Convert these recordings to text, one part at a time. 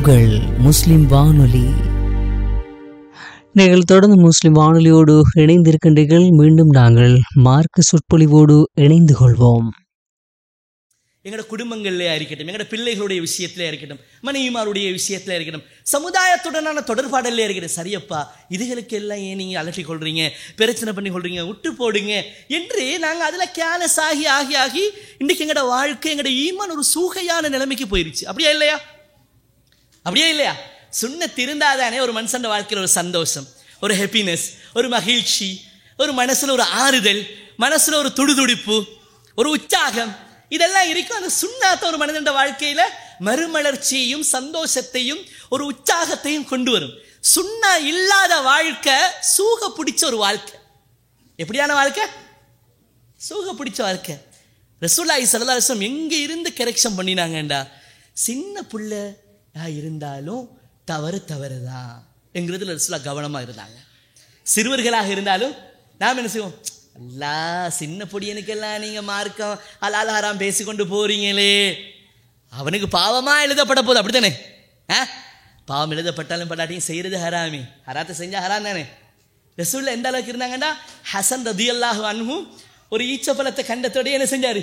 உங்கள் முஸ்லிம் வானொலி. நீங்கள் தொடர்ந்து முஸ்லிம் வானொலியோடு இணைந்திருக்கின்றீர்கள். மீண்டும் நாங்கள் மார்க்க சொற்பொழிவோடு இணைந்து கொள்வோம். எங்களோட குடும்பங்கள்லேயே இருக்கட்டும், எங்களோட பிள்ளைகளுடைய விஷயத்திலே இருக்கட்டும், மனைவிமாருடைய விஷயத்திலே இருக்கட்டும், சமுதாயத்துடனான தொடர்பாடலே இருக்கட்டும். சரியப்பா, இதுகளுக்கு எல்லாம் ஏன் நீங்கள் அலட்டிக் கொள்றீங்க, பிரச்சனை பண்ணி கொள்றீங்க, விட்டு போடுங்க என்று நாங்கள் அதில் கேலஸ் ஆகி ஆகி ஆகி இன்றைக்கு எங்களோட வாழ்க்கை, எங்களோட ஈமான் ஒரு சூகையான நிலைமைக்கு போயிருச்சு. அப்படியே இல்லையா? அப்படியே இல்லையா? சுன்னத் இருந்தாதானே ஒரு மனுஷன் வாழ்க்கையில் ஒரு சந்தோஷம், ஒரு ஹாப்பினஸ், ஒரு மகிழ்ச்சி, ஒரு மனசுல ஒரு ஆறுதல், மனசுல ஒரு துடிதுடிப்பு, ஒரு உற்சாகம், இதெல்லாம் இருக்கும். அந்த சுன்னாத்த ஒரு மனிதன் வாழ்க்கையில மறுமலர்ச்சியையும் சந்தோஷத்தையும் ஒரு உற்சாகத்தையும் கொண்டு வரும். சுன்னா இல்லாத வாழ்க்கை சூக பிடிச்ச ஒரு வாழ்க்கை. எப்படியான வாழ்க்கை? சூக பிடிச்ச வாழ்க்கை. ரசூலுல்லாஹி ஸல்லல்லாஹு அலைஹி வஸல்லம் எங்க இருந்து கரெக்ஷன் பண்ணினாங்கண்டா, சின்ன பிள்ளையா இருந்தாலும் தவறுதான் என்கிறதுல ரசூலுல்லாஹ் கவனமா இருந்தாங்க. சிறுவர்களாக இருந்தாலும் நாம் என்ன செய்வோம்? அல்லா, சின்ன பொடியனுக்கெல்லாம் நீங்க மார்க்கம் ஹலால் ஹராம் பேசிக்கொண்டு போறீங்களே, அவனுக்கு பாவமா எழுதப்பட போகுது. அப்படித்தானே? பாவம் எழுதப்பட்டாலும் படாட்டியும் செய்யறது ஹராமி, ஹராத்தை செஞ்சா ஹராம் தானே. ரசூலுல்லாஹ் எந்த அளவுக்கு இருந்தாங்கன்னா, ஹசன் ரதியல்லாஹு அன்ஹு ஒரு ஈச்சப்பழத்தை கண்டத்தோட என்ன செஞ்சாரு?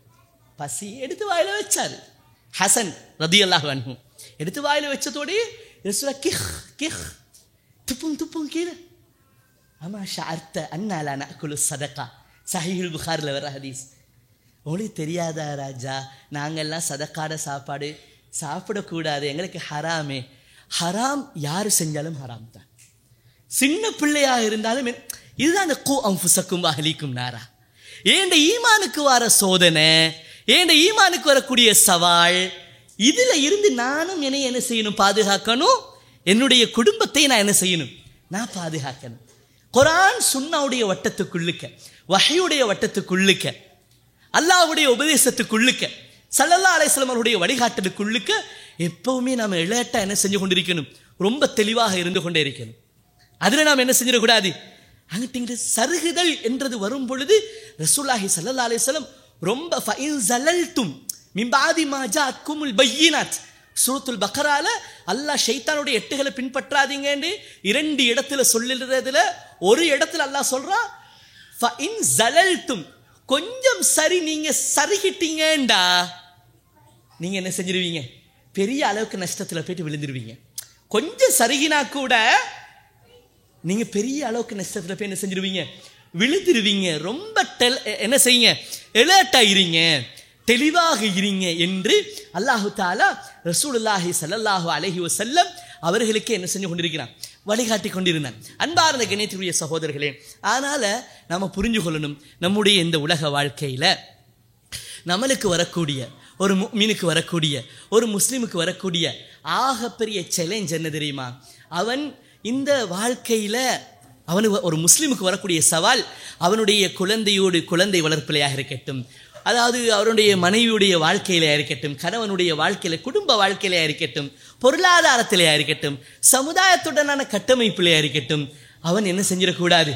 பசி எடுத்து வாயில வச்சாரு. ஹசன் ரதியல்லாஹு அன்ஹு எடுத்து வாயில வச்சதோடய ரசூலுல்லாஹ் கிஹ் கிஹ் துப்பும் கீழே. அம்மா ஷார்த்த அன்னாலா நஅகுலு சதகா, சஹீஹுல் புகாரில் வர ஹதீஸ். உங்களுக்கு தெரியாதா ராஜா, நாங்கள்லாம் சதக்காட சாப்பாடு சாப்பிடக்கூடாது, எங்களுக்கு ஹராமே. ஹராம் யார் செஞ்சாலும் ஹராம் தான். சின்ன பிள்ளையாக இருந்தாலும் இதுதான் அந்த கூ அன்ஃபுஸக்கும் அஹ்லீக்கும் நாரா. ஏண்ட ஈமானுக்கு வர சோதனை, ஏண்ட ஈமானுக்கு வரக்கூடிய சவால், இதுல இருந்து நானும் என்னை என்ன செய்யணும்? பாதுகாக்கணும். என்னுடைய குடும்பத்தை நான் என்ன செய்யணும்? நான் பாதுகாக்கணும். குர்ஆன் சுன்னாவுடைய வட்டத்துக்குள்ளுக்க, வஹ்யுடைய வட்டத்துக்குள்ளுக்க, அல்லாஹ்வுடைய உபதேசத்துக்குள்ளுக்க, ஸல்லல்லாஹு அலைஹி வஸல்லம் அவருடைய வழிகாட்டலுக்குள்ளுக்க எப்பவுமே நாம் இளையட்டா என்ன செஞ்சு கொண்டிருக்கணும்? ரொம்ப தெளிவாக இருந்து கொண்டே இருக்கணும். அதில் நாம் என்ன செஞ்சிடக்கூடாது? அங்கிட்டு சருகுதல் என்றது வரும் பொழுது ரசூலுல்லாஹி ஸல்லல்லாஹு அலைஹி வஸல்லம் ரொம்ப ஃபஇன் ஸலல்தும் மின் பாதி மா ஜாஅத்குமுல் பய்யினாத், சூரத்துல் பக்ரால அல்லாஹ் ஷைத்தானுடைய எட்டுகளை பின்பற்றாதீங்கன்னு 2 இடத்துல சொல்லுறதுல ஒரு இடத்துல அல்லாஹ் சொல்றான், ஃபஇன் ஸலல்தும், கொஞ்சம் சரி நீங்க சருகிட்டீங்கடா, நீங்க என்ன செஞ்சிருவீங்க? பெரிய அளவுக்கு நஷ்டத்துல போயிட்டு விழுந்துருவீங்க. கொஞ்சம் சருகினா கூட நீங்க பெரிய அளவுக்கு நஷ்டத்துல போய் என்ன செஞ்சிருவீங்க? விழுந்துருவீங்க. ரொம்ப என்ன செய்யுங்க? எலர்ட் ஆகிறீங்க, தெளிவாக இருங்க என்று அல்லாஹு தஆலா ரசூலுல்லாஹி ஸல்லல்லாஹு அலைஹி வஸல்லம் அவர்களுக்கு என்ன செஞ்சு கொண்டிருக்கிறான்? வழிகாட்டி கொண்டிருந்தான். அன்பார்ந்த கண்ணியத்திற்குரிய சகோதரர்களே, அதனால நாம புரிஞ்சு கொள்ளணும், நம்முடைய இந்த உலக வாழ்க்கையில நம்மளுக்கு வரக்கூடிய, ஒரு முஃமினுக்கு வரக்கூடிய, ஒரு முஸ்லிமுக்கு வரக்கூடிய ஆகப்பெரிய சேலஞ்ச் என்ன தெரியுமா? அவன் இந்த வாழ்க்கையில அவனுக்கு, ஒரு முஸ்லிமுக்கு வரக்கூடிய சவால், அவனுடைய குழந்தை வளர்ப்பிலையாக இருக்கட்டும், அதாவது அவருடைய மனைவியுடைய வாழ்க்கையிலே இருக்கட்டும், கணவனுடைய வாழ்க்கையில, குடும்ப வாழ்க்கையிலே இருக்கட்டும், பொருளாதாரத்திலே இருக்கட்டும், சமுதாயத்துடனான கட்டமைப்பிலே இருக்கட்டும், அவன் என்ன செஞ்சிடக்கூடாது?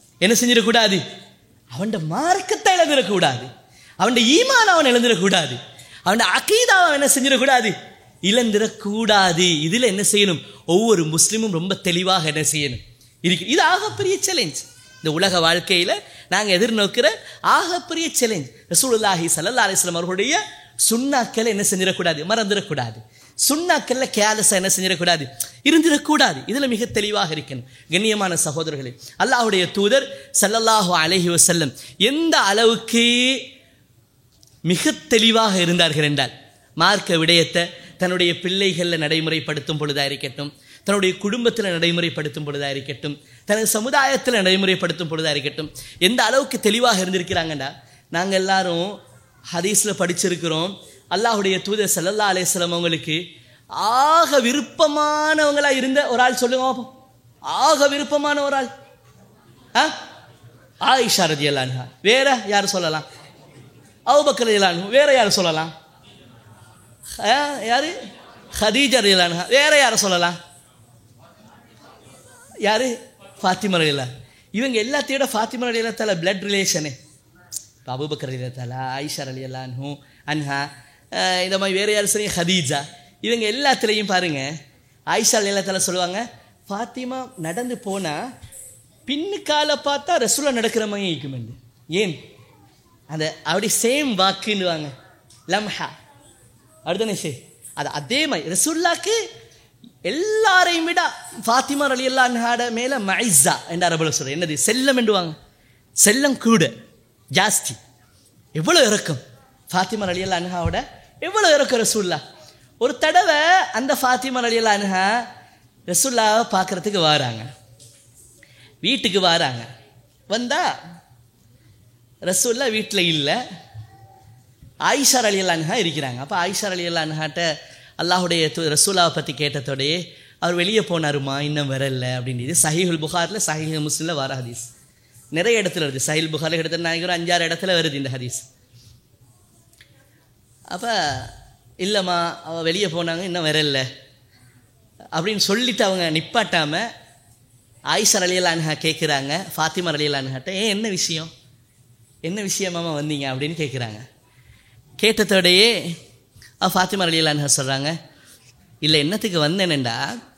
அவன் மார்க்கத்தை இழந்துடக்கூடாது, அவன் ஈமான் அவன் இழந்துடக்கூடாது, அவன் அகீதா அவன் என்ன செஞ்சிடக்கூடாது? இழந்துடக்கூடாது. இதுல என்ன செய்யணும்? ஒவ்வொரு முஸ்லிமும் ரொம்ப தெளிவாக என்ன செய்யணும்? இது ஆகப்பெரிய சேலஞ்ச். இந்த உலக வாழ்க்கையில நாங்கள் எதிர்நோக்கிற ஆகப்பெரிய சேலஞ்ச். ரசூலுல்லாஹி ஸல்லல்லாஹு அலைஹி வஸல்லம் அவர்களுடைய சுன்னாக்களை என்ன செஞ்சிடக்கூடாது? மறந்துடக்கூடாது. சுன்னாக்கள்ல கேலஸா என்ன செஞ்சிடக்கூடாது? இருந்திடக்கூடாது. இதுல மிக தெளிவாக இருக்கணும். கண்ணியமான சகோதரர்களே, அல்லாஹ்வுடைய தூதர் ஸல்லல்லாஹு அலைஹி வஸல்லம் எந்த அளவுக்கு மிக தெளிவாக இருந்தார்கள் என்றால், மார்க்க விடயத்தை தன்னுடைய பிள்ளைகளில் நடைமுறைப்படுத்தும் பொழுதா இருக்கட்டும், தன்னுடைய குடும்பத்தில் நடைமுறைப்படுத்தும் பொழுதா இருக்கட்டும், தனது சமுதாயத்தில் நடைமுறைப்படுத்தும் பொழுதா இருக்கட்டும், எந்த அளவுக்கு தெளிவாக இருந்திருக்கிறாங்கண்டா, நாங்கள் எல்லாரும் ஹதீஸில் படிச்சிருக்கிறோம், அல்லாஹ்வுடைய தூதர் ஸல்லல்லாஹு அலைஹி வஸல்லம் அவங்களுக்கு ஆக விருப்பமானவங்களா இருந்த ஒரு ஆள் சொல்லுங்க. ஆக விருப்பமான ஒரு ஆள் ஆயிஷா ரலியல்லாஹு அன்ஹா. வேற யார் சொல்லலாம்? அபூபக்கர் ரலியல்லாஹு அன்ஹு. வேற யார் சொல்லலாம்? யாரு? ஹதீஜா ரலியல்லாஹு அன்ஹா. வேற யாரை சொல்லலாம்? யாரு? ஃபாத்திமா ரலியல்லாஹு. இவங்க எல்லாத்தையோட ஃபாத்திமா ரலியல்லாஹு தஆலா பிளட் ரிலேஷனு. அபூபக்கர் ரலியல்லாஹு தஆலா, ஆயிஷா ரலியல்லாஹு அன்ஹா, இந்த மாதிரி வேற யார்? சரி, ஹதீஜா. இவங்க எல்லாத்துலேயும் பாருங்க, ஆயிஷா எல்லாத்தால சொல்லுவாங்க, ஃபாத்திமா நடந்து போனால் பின்னுக்கால பார்த்தா ரசூலா நடக்கிற மாதிரி இருக்குமெண்டு. ஏன் அந்த அப்படி சேம் வாக்குன்னுவாங்க, லம்ஹா அப்படிதானே சரி. அது அதே மாதிரி ரசூல்லாக்கு எல்லாரையும் விட ஃபாத்திமா ரலியல்லாஹு அன்ஹா மேலே மைஸா என்ற அரபுல சொல்கிறேன், என்னது செல்லம் என்றுவாங்க. செல்லம் கூட ஜாஸ்தி. எவ்வளோ இறக்கம் ஃபாத்திமா ரலியல்லாஹு அன்ஹாவோட, எவ்வளோ இறக்கம் ரசூல்லா. ஒரு தடவை அந்த ஃபாத்திமா ரலியல்லாஹு அன்ஹா ரசூல்லாவை பார்க்குறதுக்கு வராங்க, வீட்டுக்கு வராங்க. வந்தால் ரசூல்லா வீட்டில் இல்லை, ஆயிஷா ரலியல்லாஹு அன்ஹா இருக்கிறாங்க. அப்போ ஆயிஷா ரலியல்லாஹு அன்ஹாட்ட அல்லாஹுடைய ரசூலாவை பற்றி கேட்டதோடையே அவர் வெளியே போனாருமா, இன்னும் வரல அப்படின்றது சஹீஹுல் புகாரில் சஹீஹ் முஸ்லிமில் வர ஹதீஸ். நிறைய இடத்துல வருது, சஹீஹுல் புகாரில் கிட்டத்தட்ட நான் 5-6 இடத்துல வருது இந்த ஹதீஸ். அப்போ இல்லைம்மா அவள் வெளியே போனாங்க, இன்னும் வரல அப்படின்னு சொல்லிட்டு அவங்க நிப்பாட்டாமல் ஆயிஷா ரலியல்லாஹு அன்ஹா கேட்குறாங்க ஃபாத்திமா ரலியல்லாஹு அன்ஹாட்ட, என்ன விஷயம், என்ன விஷயமாமா வந்தீங்க அப்படின்னு கேட்குறாங்க. கேட்டதோடையே ஃபாத்திமா ரலியல்லாஹு அன்ஹா சொல்கிறாங்க, இல்லை என்னத்துக்கு வந்தேனேண்டா,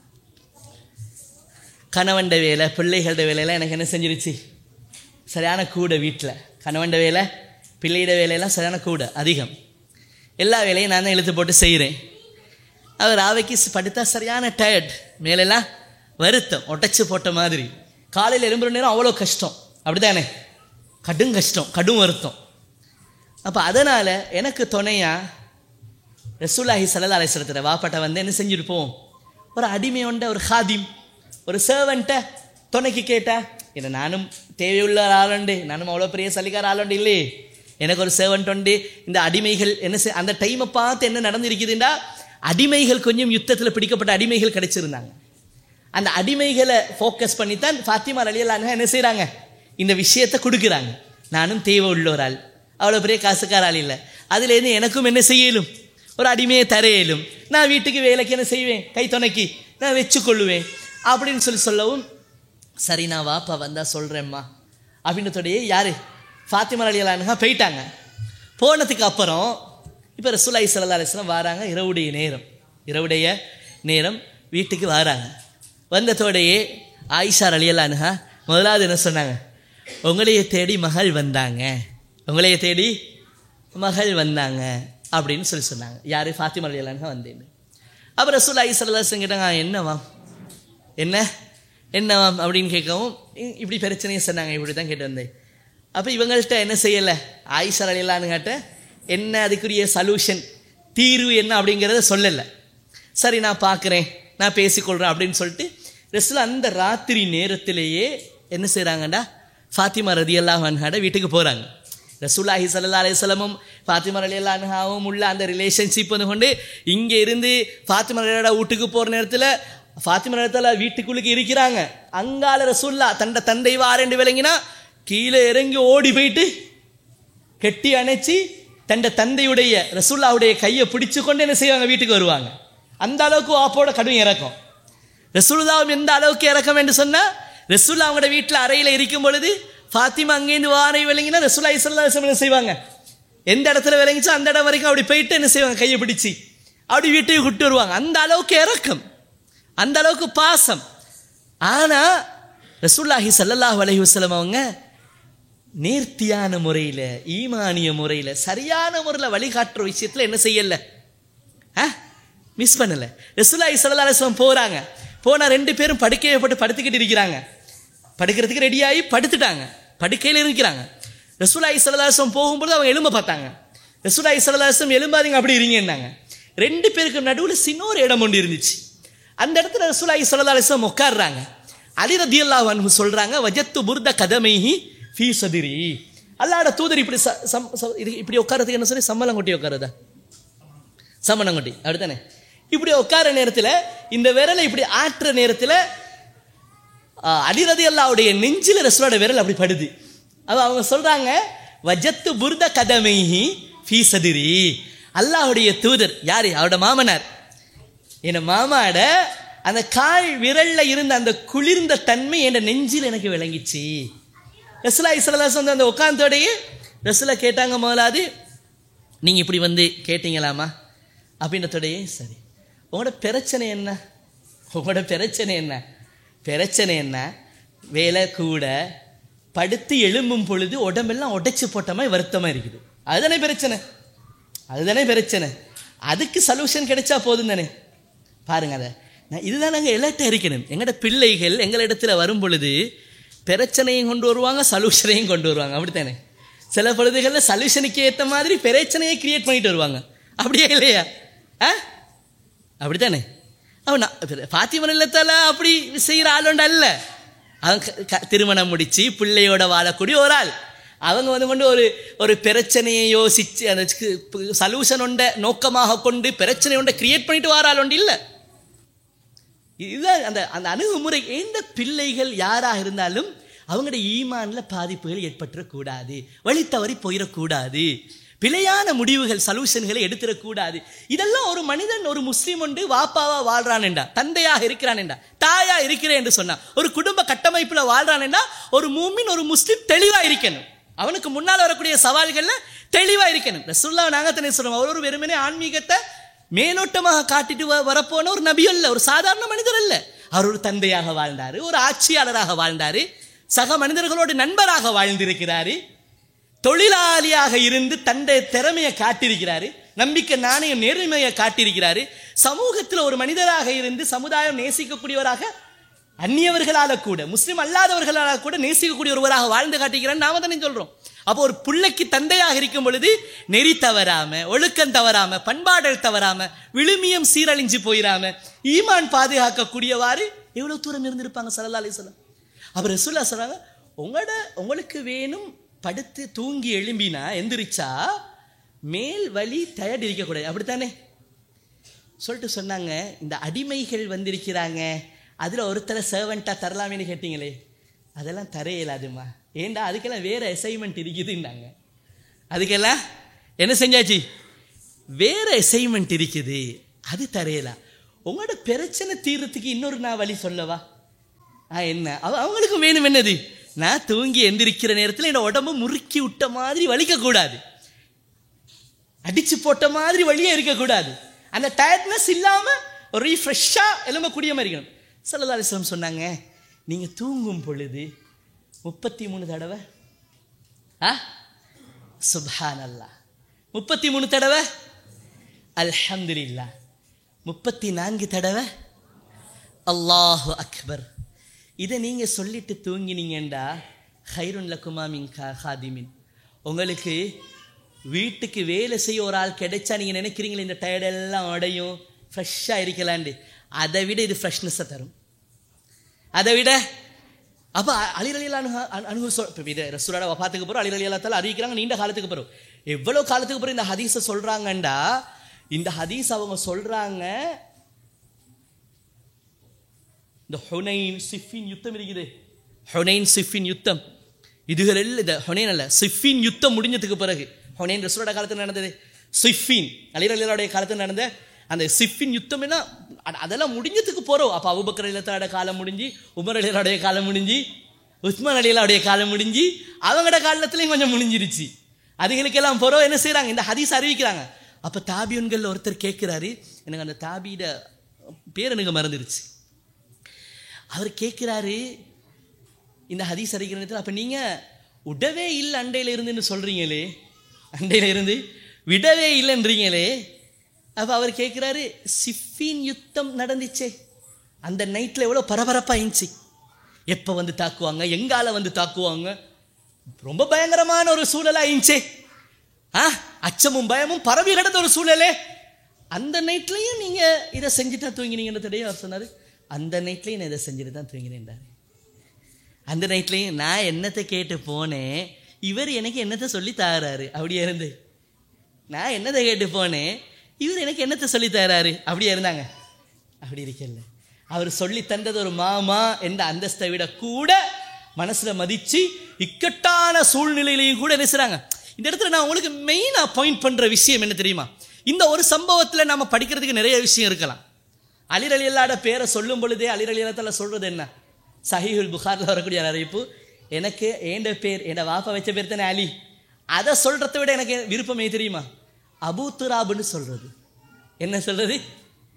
கணவன்ட வேலை பிள்ளைகளோட வேலையெல்லாம் எனக்கு என்ன செஞ்சிருச்சு, சரியான கூட. வீட்டில் கணவன்ட வேலை பிள்ளையோட வேலையெல்லாம் சரியான கூட அதிகம். எல்லா வேலையும் நான் தான் இழுத்து போட்டு செய்கிறேன். அவர் ஆவைக்கு படுத்தா சரியான டயர்ட், மேலெல்லாம் வருத்தம் ஒட்டச்சு போட்ட மாதிரி. காலையில் எழும்புற நேரம் அவ்வளோ கஷ்டம், அப்படி தானே, கடும் கஷ்டம், கடும் வருத்தம். அப்போ அதனால் எனக்கு துணையாக ரசூலுல்லாஹி ஸல்லல்லாஹு அலைஹி வஸல்லம் வாப்பாட்ட வந்து என்ன செஞ்சுருப்போம், ஒரு அடிமையோண்ட ஒரு ஹாதிம் ஒரு சர்வெண்ட்டை துணைக்கு கேட்டா, என்ன நானும் தேவையுள்ள ஆளுண்டு, நானும் அவ்வளோ பெரிய சலிக்கார ஆளுண்டு இல்லையே, எனக்கு ஒரு சர்வெண்ட் உண்டு. இந்த அடிமைகள் என்ன அந்த டைமை பார்த்து என்ன நடந்திருக்குதுண்டா, அடிமைகள் கொஞ்சம் யுத்தத்தில் பிடிக்கப்பட்ட அடிமைகள் கிடைச்சிருந்தாங்க. அந்த அடிமைகளை ஃபோக்கஸ் பண்ணித்தான் ஃபாத்திமா ரலியல்லாஹு அன்ஹா என்ன செய்கிறாங்க, இந்த விஷயத்தை கொடுக்குறாங்க. நானும் தேவை உள்ள ஒரு ஆள், அவ்வளோ பெரிய காசுக்கார ஆள் இல்லை, அதுலேருந்து எனக்கும் என்ன செய்யலும், ஒரு அடிமையை தரையிலும், நான் வீட்டுக்கு வேலைக்கு என்ன செய்வேன், கை துணைக்கி நான் வச்சுக்கொள்ளுவேன் அப்படின்னு சொல்லவும், சரி நான் வாப்பா வந்தால் சொல்கிறேம்மா அப்படின்றதோடையே யார் ஃபாத்திமா ரலியல்லாஹு அன்ஹா போயிட்டாங்க. போனதுக்கு அப்புறம் இப்போ ரசூலுல்லாஹி ஸல்லல்லாஹு அலைஹி வஸல்லம் வராங்க, இரவுடைய நேரம் வீட்டுக்கு வராங்க. வந்ததோடையே ஆயிஷா ரலியல்லாஹு அன்ஹா முதலாவது என்ன சொன்னாங்க, உங்களையே தேடி மகள் வந்தாங்க, உங்களையே தேடி மகள் வந்தாங்க அப்படின்னு சொன்னாங்க. யார், ஃபாத்திமா ரலியல்லாஹு அன்ஹா வந்தேன்னு. அப்புறம் ரசூலுல்லாஹி ஸல்லல்லாஹு அலைஹி வஸல்லம் கேட்டாங்க, என்னவாம் அப்படின்னு கேட்கவும் இப்படி பிரச்சனையை சொன்னாங்க, இப்படி தான் கேட்டு வந்தேன். அப்போ இவங்கள்ட்ட என்ன செய்யலை, ஆயிஷா ரலியல்லாஹு அன்ஹாட்ட என்ன அதுக்குரிய சல்யூஷன் தீர்வு என்ன அப்படிங்கிறத சொல்லலை. சரி நான் பார்க்குறேன், நான் பேசிக்கொள்கிறேன் அப்படின்னு சொல்லிட்டு ரசூல் அந்த ராத்திரி நேரத்திலேயே என்ன செய்கிறாங்கடா, ஃபாத்திமா ரலியல்லாஹு அன்ஹாட வீட்டுக்கு போகிறாங்க. ரசூலுல்லாஹி ஸல்லல்லாஹு அலைஹி வஸல்லமும் ஃபாத்திமா ரலியல்லாஹு அன்ஹாவும் உள்ள அந்த ரிலேஷன்ஷிப் வந்து கொண்டு இங்கே இருந்து ஃபாத்திமா ரலியல்லாஹு வீட்டுக்கு போகிற நேரத்தில் ஃபாத்திமா ரலியல்லாஹு வீட்டுக்குள்ளுக்கு இருக்கிறாங்க. அங்கால ரசூல்லா தந்தை வாரண்டு விளங்கினா கீழே இறங்கி ஓடி போயிட்டு கெட்டி அணைச்சி தந்தையுடைய ரசூல்லாவுடைய கையை பிடிச்சு கொண்டு என்ன செய்வாங்க, வீட்டுக்கு வருவாங்க. அந்த அளவுக்கு வாப்போட கடும் இறக்கம். ரசூலுல்லாவும் எந்த அளவுக்கு இறக்கம் என்று சொன்னால், ரசூல்லா அவங்களோட வீட்டில் அறையில் இருக்கும் பொழுது ஃபாத்திமா அங்கேருந்து வாரை விளங்கினா ரசூலுல்லாஹி ஸல்லல்லாஹு அலைஹி வஸல்லம் என்ன செய்வாங்க, எந்த இடத்துல விளங்கிச்சோ அந்த இடம் வரைக்கும் அப்படி போயிட்டு என்ன செய்வாங்க, கையை பிடிச்சி அப்படி வீட்டுக்கு கூட்டு வருவாங்க. அந்த அளவுக்கு இறக்கம், அந்த அளவுக்கு பாசம். ஆனால் ரசூலுல்லாஹி ஸல்லல்லாஹு அலைஹி வஸல்லம் அவங்க நேர்த்தியான முறையில், ஈமானிய முறையில், சரியான முறையில் வழிகாட்டுற விஷயத்தில் என்ன செய்யலை, மிஸ் பண்ணலை. ரசூலுல்லாஹி ஸல்லல்லாஹு அலைஹி வஸல்லம் போகிறாங்க, போனால் 2 பேரும் படுக்கையை போட்டு படுத்துக்கிட்டு இருக்கிறாங்க, படுக்கிறதுக்கு ரெடியாகி படுத்துட்டாங்க, படுக்கையில் இருக்கிறாங்க. ரசூலுல்லாஹி ஸல்லல்லாஹு அலைஹி வஸல்லம் போகும்போது அவங்க எலும்ப பார்த்தாங்க. ரசூலுல்லாஹி ஸல்லல்லாஹு அலைஹி வஸல்லம் எலும்பாதீங்க அப்படி இருங்கன்னாங்க. 2 பேருக்கு நடுவில் சின்னொரு இடம் ஒன்று இருந்துச்சு. அந்த இடத்துல ரசூலுல்லாஹி ஸல்லல்லாஹு அலைஹி வஸல்லம் உட்கார்றாங்க. அலி ரலியல்லாஹு அன்ஹு சொல்கிறாங்க, வஜத்து புர்த கதமைஹி ஃபீ சதிரி. அல்லாஹ்வுடைய தூதர் இப்படி உட்காரத்துக்கு என்ன சொல்லி சம்மலம் கொட்டி உட்காருதா, சம்மணம் கொட்டி அப்படித்தானே, இப்படி உட்கார நேரத்தில் இந்த விரலை இப்படி ஆற்றுற நேரத்தில் அலி ரலியல்லாஹுடைய நெஞ்சில் ரசூலோட விரல் அப்படி படுது. அவங்க சொல்கிறாங்க, வஜத்து புர்த கதமைஹி ஃபீ சதிரி. அல்லாஹ்வுடைய தூதர் யார், அவரோட மாமனார், என் மாமாட அந்த கால் விரல்ல இருந்த அந்த குளிர்ந்த தன்மை என் நெஞ்சில் எனக்கு விளங்கிச்சு. ரசூலுல்லாஹி ஸல்லல்லாஹு அலைஹி வஸல்லம் அந்த உட்கார்ந்தோடையே ரசூலா கேட்டாங்க, முதலாவது நீங்கள் இப்படி வந்து கேட்டீங்களாமா அப்படின்றதோடையே சரி. உங்களோட பிரச்சனை என்ன? உங்களோட பிரச்சனை என்ன? பிரச்சனை என்ன? வேலை கூட, படுத்து எழும்பும் பொழுது உடம்பெல்லாம் உடைச்சு போட்ட மாதிரி வருத்தமாக இருக்குது. அதுதானே பிரச்சனை, அதுதானே பிரச்சனை. அதுக்கு சொல்யூஷன் கிடைச்சா போதும் தானே. பாருங்க, அதை இதுதான் நாங்கள் எலர்ட்டாக இருக்கணும். எங்களோட பிள்ளைகள் எங்களிடத்துல வரும் பொழுது பிரச்சனையும் கொண்டு வருவாங்க, சொல்யூஷனையும் கொண்டு வருவாங்க. அப்படித்தானே? சில பொழுதுகளில் சொல்யூஷனுக்கு ஏற்ற மாதிரி பிரச்சனையை கிரியேட் பண்ணிட்டு வருவாங்க. அப்படியே இல்லையா? அப்படித்தானே? அவன் பாத்திமன் இல்லத்தால அப்படி செய்கிற ஆளுண்ட அல்ல. அவன் திருமணம் முடித்து பிள்ளையோட வாழக்கூடிய ஒரு ஆள். அவங்க கொண்டு ஒரு பிரச்சனையை யோசித்து அந்த சொல்யூஷன் ஒன்றை நோக்கமாக கொண்டு பிரச்சனை ஒன்றை கிரியேட் பண்ணிட்டு வர ஆள் ஒன்று இல்லை. இதுதான் அந்த அந்த அணுகுமுறை. எந்த பிள்ளைகள் யாராக இருந்தாலும் அவங்களுடைய ஈமானில் பாதிப்புகள் ஏற்பட்டுறக்கூடாது, வழி தவறி போயிடக்கூடாது, பிழையான முடிவுகள் சொல்யூஷன்களை எடுத்துடக்கூடாது. இதெல்லாம் ஒரு மனிதன், ஒரு முஸ்லீம் ஒன்று வாப்பாவா வாழ்றான் என்றா, தந்தையாக இருக்கிறான் என்றா, தாயா இருக்கிறேன் என்று சொன்னா, ஒரு குடும்ப கட்டமைப்புல வாழ்றான் என்றா, ஒரு மூமின், ஒரு முஸ்லீம் தெளிவா இருக்கணும். அவனுக்கு முன்னால் வரக்கூடிய சவால்கள்ல தெளிவா இருக்கணும். ரசூலுல்லாஹ் நாங்க தானே சொல்றோம், அவர் ஒரு வெறுமனே ஆன்மீகத்தை மேலோட்டமாக காட்டிட்டு வரப்போன ஒரு நபி அல்ல, ஒரு சாதாரண மனிதர் அல்ல. அவர் ஒரு தந்தையாக வாழ்ந்தாரு, ஒரு ஆட்சியாளராக வாழ்ந்தாரு, சக மனிதர்களோடு நண்பராக வாழ்ந்திருக்கிறாரு, தொழிலாளியாக இருந்து தன்னுடைய திறமையை காட்டியிருக்கிறாரு, நம்பிக்கை நாணயம் நேர்மையை காட்டியிருக்கிறாரு, சமூகத்தில் ஒரு மனிதராக இருந்து சமுதாயம் நேசிக்கக்கூடியவராக, அந்நியவர்களால கூட முஸ்லிம் அல்லாதவர்களால கூட நேசிக்கக்கூடிய ஒருவராக வாழ்ந்து காட்டிக்கிறான்னு நாம தானே சொல்றோம். அப்போ ஒரு பிள்ளைக்கு தந்தையாக இருக்கும் பொழுது நெறி தவறாம, ஒழுக்கம் தவறாம, பண்பாடல் தவறாம, விழுமியம் சீரழிஞ்சு போயிடாம, ஈமான் பாதுகாக்கக்கூடியவாறு எவ்வளவு தூரம் இருந்திருப்பாங்க ஸல்லல்லாஹு அலைஹி வஸல்லம். அப்ப ரசூலுல்லாஹ் சொல்றாங்க, உங்களுக்கு வேணும் படுத்து தூங்கி எழும்பினா எந்திரிச்சா மேல் வலி டயர்ட் இருக்கக்கூடாது, அப்படித்தானே சொல்லிட்டு சொன்னாங்க. இந்த அடிமைகள் வந்திருக்கிறாங்க, அதில் ஒருத்தரை சர்வெண்ட்டாக தரலாமேன்னு கேட்டீங்களே, அதெல்லாம் தர இயலாதுமா. ஏண்டா அதுக்கெல்லாம் வேறு அசைன்மெண்ட் இருக்குதுன்னாங்க. அதுக்கெல்லாம் என்ன செஞ்சாச்சு, வேறு அசைன்மெண்ட் இருக்குது, அது தரையலாம். உங்களோட பிரச்சனை தீர்றதுக்கு இன்னொரு நான் வழி சொல்லவா? என்ன அவங்களுக்கு வேணும் என்னது, நான் தூங்கி எந்திரிக்கிற நேரத்தில் என்னோட உடம்பு முறுக்கி விட்ட மாதிரி வலிக்கக்கூடாது, அடிச்சு போட்ட மாதிரி வழியே இருக்கக்கூடாது, அந்த டயர்ட்னஸ் இல்லாமல் ஒரு ரீஃப்ரெஷ்ஷாக எலும்பக்கூடிய மாதிரி இருக்கணும். ஸல்லல்லாஹு அலைஹி வஸல்லம் சொன்னாங்க, நீங்கள் தூங்கும் பொழுது 33 தடவை சுப்ஹானல்லாஹ், 33 தடவை அல்ஹம்துலில்லாஹ், 34 தடவை அல்லாஹு அக்பர். இதை நீங்கள் சொல்லிட்டு தூங்கினீங்கண்டா ஹைருன் லக்குமா மின் ஹாதிமின், உங்களுக்கு வீட்டுக்கு வேலை செய்ய ஒரு ஆள் கிடைச்சா நீங்கள் நினைக்கிறீங்களே இந்த டயர்டெல்லாம் உடையும், ஃப்ரெஷ்ஷாக இருக்கலாண்டு, அதை விட இது ஃப்ரெஷ்னஸை தரும். அதை விட அப்போ அலி ரலியல்லாஹு இது ரசூலோட வஃபாத்துக்கு பிறகு அலி ரலியல்லாஹு தஆலா அறிவிக்கிறாங்க, நீண்ட காலத்துக்கு பிறகு, எவ்வளோ காலத்துக்கு பிறகு இந்த ஹதீஸை சொல்கிறாங்கண்டா, இந்த ஹதீஸ் அவங்க சொல்கிறாங்க, இந்த ஹுனைன் சிஃபின் யுத்தம் இருக்குது, ஹுனைன் சிஃபின் யுத்தம், இதுகள் எல்லாம் இந்த ஹுனைன் அல்ல சிஃபின் யுத்தம் முடிஞ்சதுக்கு பிறகு, ஹுனைன் ரசூலோட காலத்தில் நடந்தது, சிஃபின் அலி ரலியல்லாஹுடைய காலத்தில் நடந்த அந்த சிஃபின் யுத்தம் என்ன, அதெல்லாம் முடிஞ்சதுக்கு போகிறோம். அப்போ அபூபக்கர் ரலியல்லாஹு காலம் முடிஞ்சு, உமர் ரலியல்லாஹுடைய காலம் முடிஞ்சு, உஸ்மான் ரலியல்லாஹுடைய காலம் முடிஞ்சு, அவங்களோட காலத்துலேயும் கொஞ்சம் முடிஞ்சிருச்சு. அதுகளுக்கெல்லாம் போகிறோம் என்ன செய்கிறாங்க, இந்த ஹதீஸ் அறிவிக்கிறாங்க. அப்போ தாபியன்கள் ஒருத்தர் கேட்குறாரு, எனக்கு அந்த தாபியோட பேர் எனக்கு மறந்துருச்சு, அவர் கேட்குறாரு இந்த ஹதீஸ் அறிவிக்கிற நேரத்தில், அப்போ நீங்கள் விடவே இல்லை அண்டையில் இருந்துன்னு சொல்கிறீங்களே, அண்டையில் இருந்து விடவே இல்லைன்றீங்களே, அப்போ அவர் கேட்குறாரு, சிஃபின் யுத்தம் நடந்துச்சே, அந்த நைட்டில் எவ்வளோ பரபரப்பாக இருந்துச்சு, எப்போ வந்து தாக்குவாங்க, எங்கால வந்து தாக்குவாங்க, ரொம்ப பயங்கரமான ஒரு சூழலாக இருந்துச்சே, அச்சமும் பயமும் பரவி கிடந்த ஒரு சூழலே, அந்த நைட்லையும் நீங்கள் இதை செஞ்சுட்டு தான் தூங்கினீங்கன்னு தெரியும். அவர் சொன்னார், அந்த நைட்லையும் நான் இதை செஞ்சுட்டு தான் தூங்கினேன்டார். அந்த நைட்லையும் நான் என்னத்தை கேட்டு போனேன், இவர் எனக்கு என்னத்தை சொல்லி தாராரு, அப்படியே இருந்து நான் என்னத்தை கேட்டு போனேன், இவர் எனக்கு என்னத்தை சொல்லி தராரு, அப்படியே இருந்தாங்க. அப்படி இருக்கல, அவர் சொல்லி தந்தது ஒரு மாமா என்ற அந்தஸ்தை விட கூட மனசுல மதிச்சு இக்கட்டான சூழ்நிலையிலையும் கூட நினைச்சாங்க. இந்த இடத்துல நான் உங்களுக்கு மெயினா பாயிண்ட் பண்ற விஷயம் என்ன தெரியுமா, இந்த ஒரு சம்பவத்துல நாம படிக்கிறதுக்கு நிறைய விஷயம் இருக்கலாம். அலி ரலியல்லாஹு பேரை சொல்லும் பொழுதே அலி ரலியல்லாஹு சொல்றது என்ன, சஹீஹுல் புகாரில் வரக்கூடிய அறிவிப்பு, எனக்கு ஏண்ட பேர் என் வாப்பா வச்ச பேர் தானே அலி, அதை சொல்றதை விட எனக்கு விருப்பமே தெரியுமா, அபூ துராப்னு சொல்றது. என்ன சொல்றது,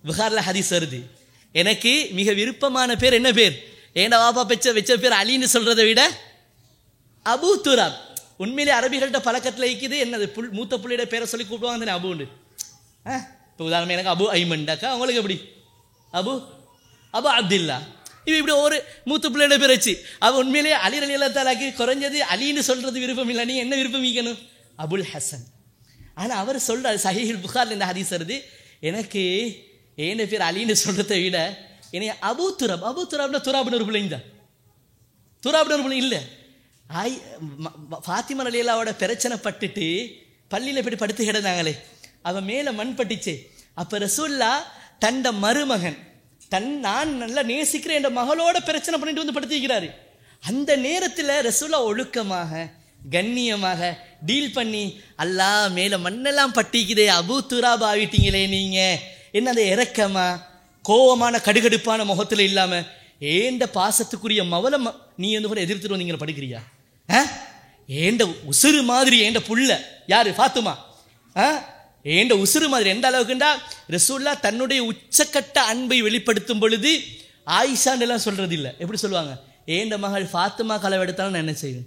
புகாரில் ஹதீஸ் வருது, எனக்கு மிக விருப்பமான பேர் என்ன பேர், ஏண்டா வாப்பா வச்ச பேர் அலின்னு சொல்றதை விட அபு துராப். உண்மையிலே அரபிகள்கிட்ட பழக்கத்தில் இருக்குது, என்னது மூத்த புள்ளியோட பேரை சொல்லி கூப்பிடுவாங்க தானே அபுண்டு. இப்போ உதாரணம் எனக்கு அபு ஐமண்டாக்கா, அவங்களுக்கு எப்படி அபு அப்துல்லா, இப்படி ஒரு மூத்த பிள்ளையோட பேர் வச்சு அவள் உண்மையிலேயே அலி ரலியல்லாஹு தஆலாக்கு குறைஞ்சது அலின்னு சொல்றது விருப்பம் இல்லை, நீ என்ன விருப்பம் வைக்கணும், அபுல் ஹசன். ஆனால் அவர் சொல்கிறார் சஹீஹுல் புகாரில் இந்த ஹதீஸ் வருது, எனக்கு ஏன் பேர் அலின்னு சொல்கிறத விட என்னை அபு துராப்னா துராப்னு ஒரு பிள்ளைங்க தான், துராப்னு ஒரு பிள்ளை இல்லை. ஃபாத்திமா ரலியல்லாஹுவோட பிரச்சனை பட்டுட்டு பள்ளியில் போய் படுத்து கிடந்தாங்களே, அவன் மேலே மண் பட்டுச்சு. அப்போ ரசூல்லா தண்ட மருமகன் நான் நல்லா நேசிக்கிறேன் என்ற மகளோட பிரச்சனை பண்ணிட்டு வந்து படுத்திக்கிறாரு. அந்த நேரத்தில் ரசூல்லா ஒழுக்கமாக கண்ணியமாக டீல் பண்ணி, அல்லாஹ் மேலே மண்ணெல்லாம் பட்டிக்குதே, அபு துராப் ஆகிட்டீங்களே நீங்க, என்ன அந்த இறக்கமா கோவமான கடுகடுப்பான முகத்தில் இல்லாமல் ஏண்ட பாசத்துக்குரிய மவளை நீ வந்து கூட எதிர்த்துட்டு வந்தீங்க படுக்கிறியா, ஏண்ட உசுறு மாதிரி ஏண்ட புள்ள யாரு ஃபாத்துமா, ஏண்ட உசுறு மாதிரி. எந்த அளவுக்குண்டா ரசூல்லா தன்னுடைய உச்சக்கட்ட அன்பை வெளிப்படுத்தும் பொழுது ஆயிஷான்னு எல்லாம் சொல்றது இல்லை, எப்படி சொல்லுவாங்க, ஏண்ட மகள் ஃபாத்துமா களவு எடுத்தாலும் நான் என்ன செய்வேன்,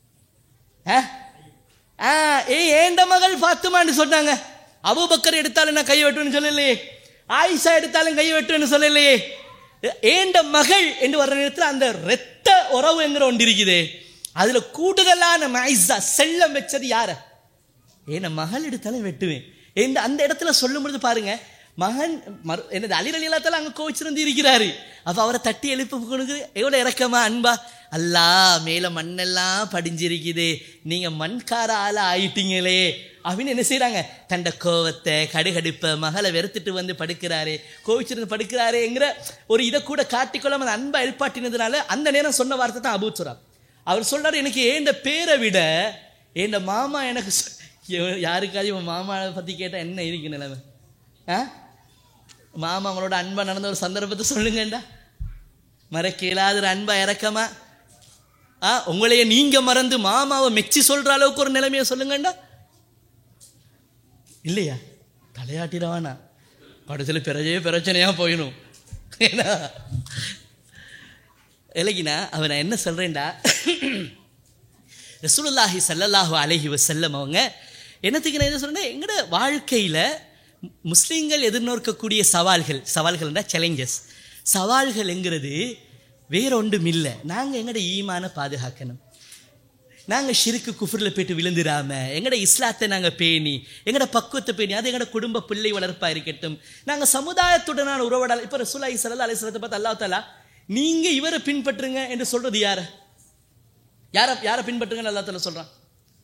ஏண்ட மகள் ஃபாத்துமான்னு சொன்னாங்க. அபூபக்கர் எடுத்தாலும் நான் கை வெட்டுவேன்னு சொல்லலையே, ஆயிஷா எடுத்தாலும் கை வெட்டுவேன்னு சொல்லலையே. ஏண்ட மகள் என்று வர்ற நேரத்தில் அந்த இரத்த உறவு என்கிற ஒன்று இருக்குது, அதுல கூடுதலான மைஸா செல்லம் வச்சது யார, ஏன்னா மகள் எடுத்தாலும் வெட்டுவேன் அந்த இடத்துல சொல்லும் பொழுது பாருங்க, மகன் என்னது அலி ரலியல்லாஹு தஆலா அங்கே கோவிச்சிருந்து இருக்கிறாரு. அப்போ அவரை தட்டி எழுப்பி கொடுக்குது, எவ்வளோ இறக்கமா அன்பா, அல்லாஹ் மேலே மண்ணெல்லாம் படிஞ்சிருக்குது, நீங்கள் மண்கார ஆளா ஆயிட்டீங்களே அப்படின்னு என்ன செய்கிறாங்க, தண்ட கோவத்தை கடுகடுப்பை மகளை வெறுத்துட்டு வந்து படுக்கிறாரு, கோவிச்சிருந்து படுக்கிறாருங்கிற ஒரு இதை கூட காட்டிக்கொள்ளாம அந்த அன்பை எழுப்பாட்டினதுனால அந்த நேரம் சொன்ன வார்த்தை தான் அபூ துராப். அவர் சொல்றாரு, எனக்கு ஏண்ட பேரை விட ஏண்ட மாமா எனக்கு, யாருக்காவது இவன் மாமாவை பற்றி கேட்டால் என்ன இருக்கு நிலைமை, மாமா அவங்களோட அன்பா நடந்த ஒரு சந்தர்ப்பத்தை சொல்லுங்கண்டா, மறக்கலாத அன்பா இறக்கமா உங்களையே நீங்க மறந்து மாமாவை மெச்சி சொல்ற அளவுக்கு ஒரு நிலைமையை சொல்லுங்கண்டா, இல்லையா தலையாட்டிடவானா படத்தில் பிரச்சனையா போயிடும். ஏன்னா இல்லைங்கண்ணா அவன் நான் என்ன சொல்றேன்டா, ரசூலுல்லாஹி ஸல்லல்லாஹு அலைஹி வஸல்லம் அவங்க என்னத்துக்கு நான் என்ன சொல்றேன்னா, எங்களோட வாழ்க்கையில் முஸ்லீம்கள் எதிர்நோக்கக்கூடிய சவால்கள்னா சேலஞ்சஸ், சவால்கள்ங்கிறது வேற ஒன்றும் இல்லை. நாங்கள் எங்களோட ஈமான பாதுகாக்கணும், நாங்கள் ஷிருக்கு குஃப்ரில் போய்ட்டு விழுந்துடாமல் எங்களோட இஸ்லாத்தை நாங்கள் பேணி எங்களோட பக்குவத்தை பேணி, அது எங்களோட குடும்ப பிள்ளை வளர்ப்பாக இருக்கட்டும், நாங்கள் சமுதாயத்துடனான உறவாடல். இப்போ ரசூலுல்லாஹி ஸல்லல்லாஹு அலைஹி வஸல்லத்தை பார்த்து அல்லாஹ் தஆலா நீங்கள் இவரை பின்பற்றுங்க என்று சொல்கிறது யாரை பின்பற்றுங்கன்னு அல்லாஹ் தஆலா சொல்கிறான்,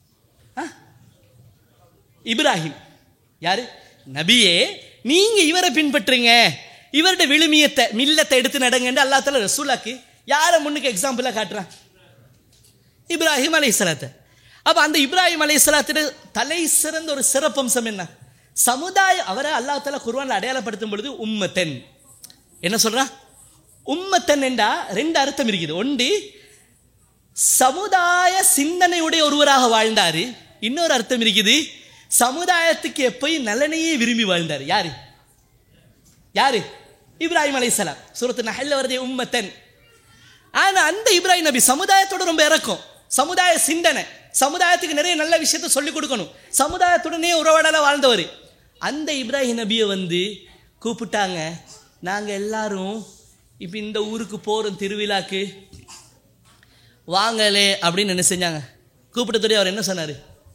இப்ராஹிம். யாரு நபியே, நீங்க இவரை பின்பற்றுங்க, இவருடைய விழுமியத்தை மில்லத்தை எடுத்து நடங்க அல்லாஹ் தஆலா ரசூலுக்கு யாரை முன்னுக்கு எக்ஸாம்பிளா காட்டுறான், இப்ராஹிம் அலைஹிஸ்ஸலாத்தை. அப்ப அந்த இப்ராஹிம் அலைஹிஸ்ஸலாத்துடைய தலை சிறந்த ஒரு சிறப்பம்சம் என்ன, சமுதாயம். அவரை அல்லாஹ் தஆலா குர்ஆன்ல அடையாளப்படுத்தும் பொழுது உம்மத்தன் என்ன சொல்றான், உம்மத்தன் என்றா ரெண்டு அர்த்தம் இருக்குது. ஒன்று சமுதாய சிந்தனையுடைய ஒருவராக வாழ்ந்தாரு, இன்னொரு அர்த்தம் இருக்குது சமுதாயத்துக்கு எப்பயும் நலனையே விரும்பி வாழ்ந்தார். யாரு இப்ராஹிம் அலைஹிஸ்ஸலாம். சூரத்து நஹ்ல்ல வருதே உம்மத்தன். ஆனா அந்த இப்ராஹிம் நபி சமுதாயத்தோட ரொம்ப இறக்கம், சமுதாய சிந்தனை, சமுதாயத்துக்கு நிறைய நல்ல விஷயத்தை சொல்லிக் கொடுக்கணும், சமுதாயத்துடனே உறவாடல வாழ்ந்தவர். அந்த இப்ராஹிம் நபியை வந்து கூப்பிட்டாங்க, நாங்க எல்லாரும் இப்ப இந்த ஊருக்கு போறோம் திருவிழாக்கு வாங்கலே அப்படின்னு என்ன செஞ்சாங்க, கூப்பிட்டதோடய அவர் என்ன சொன்னாரு,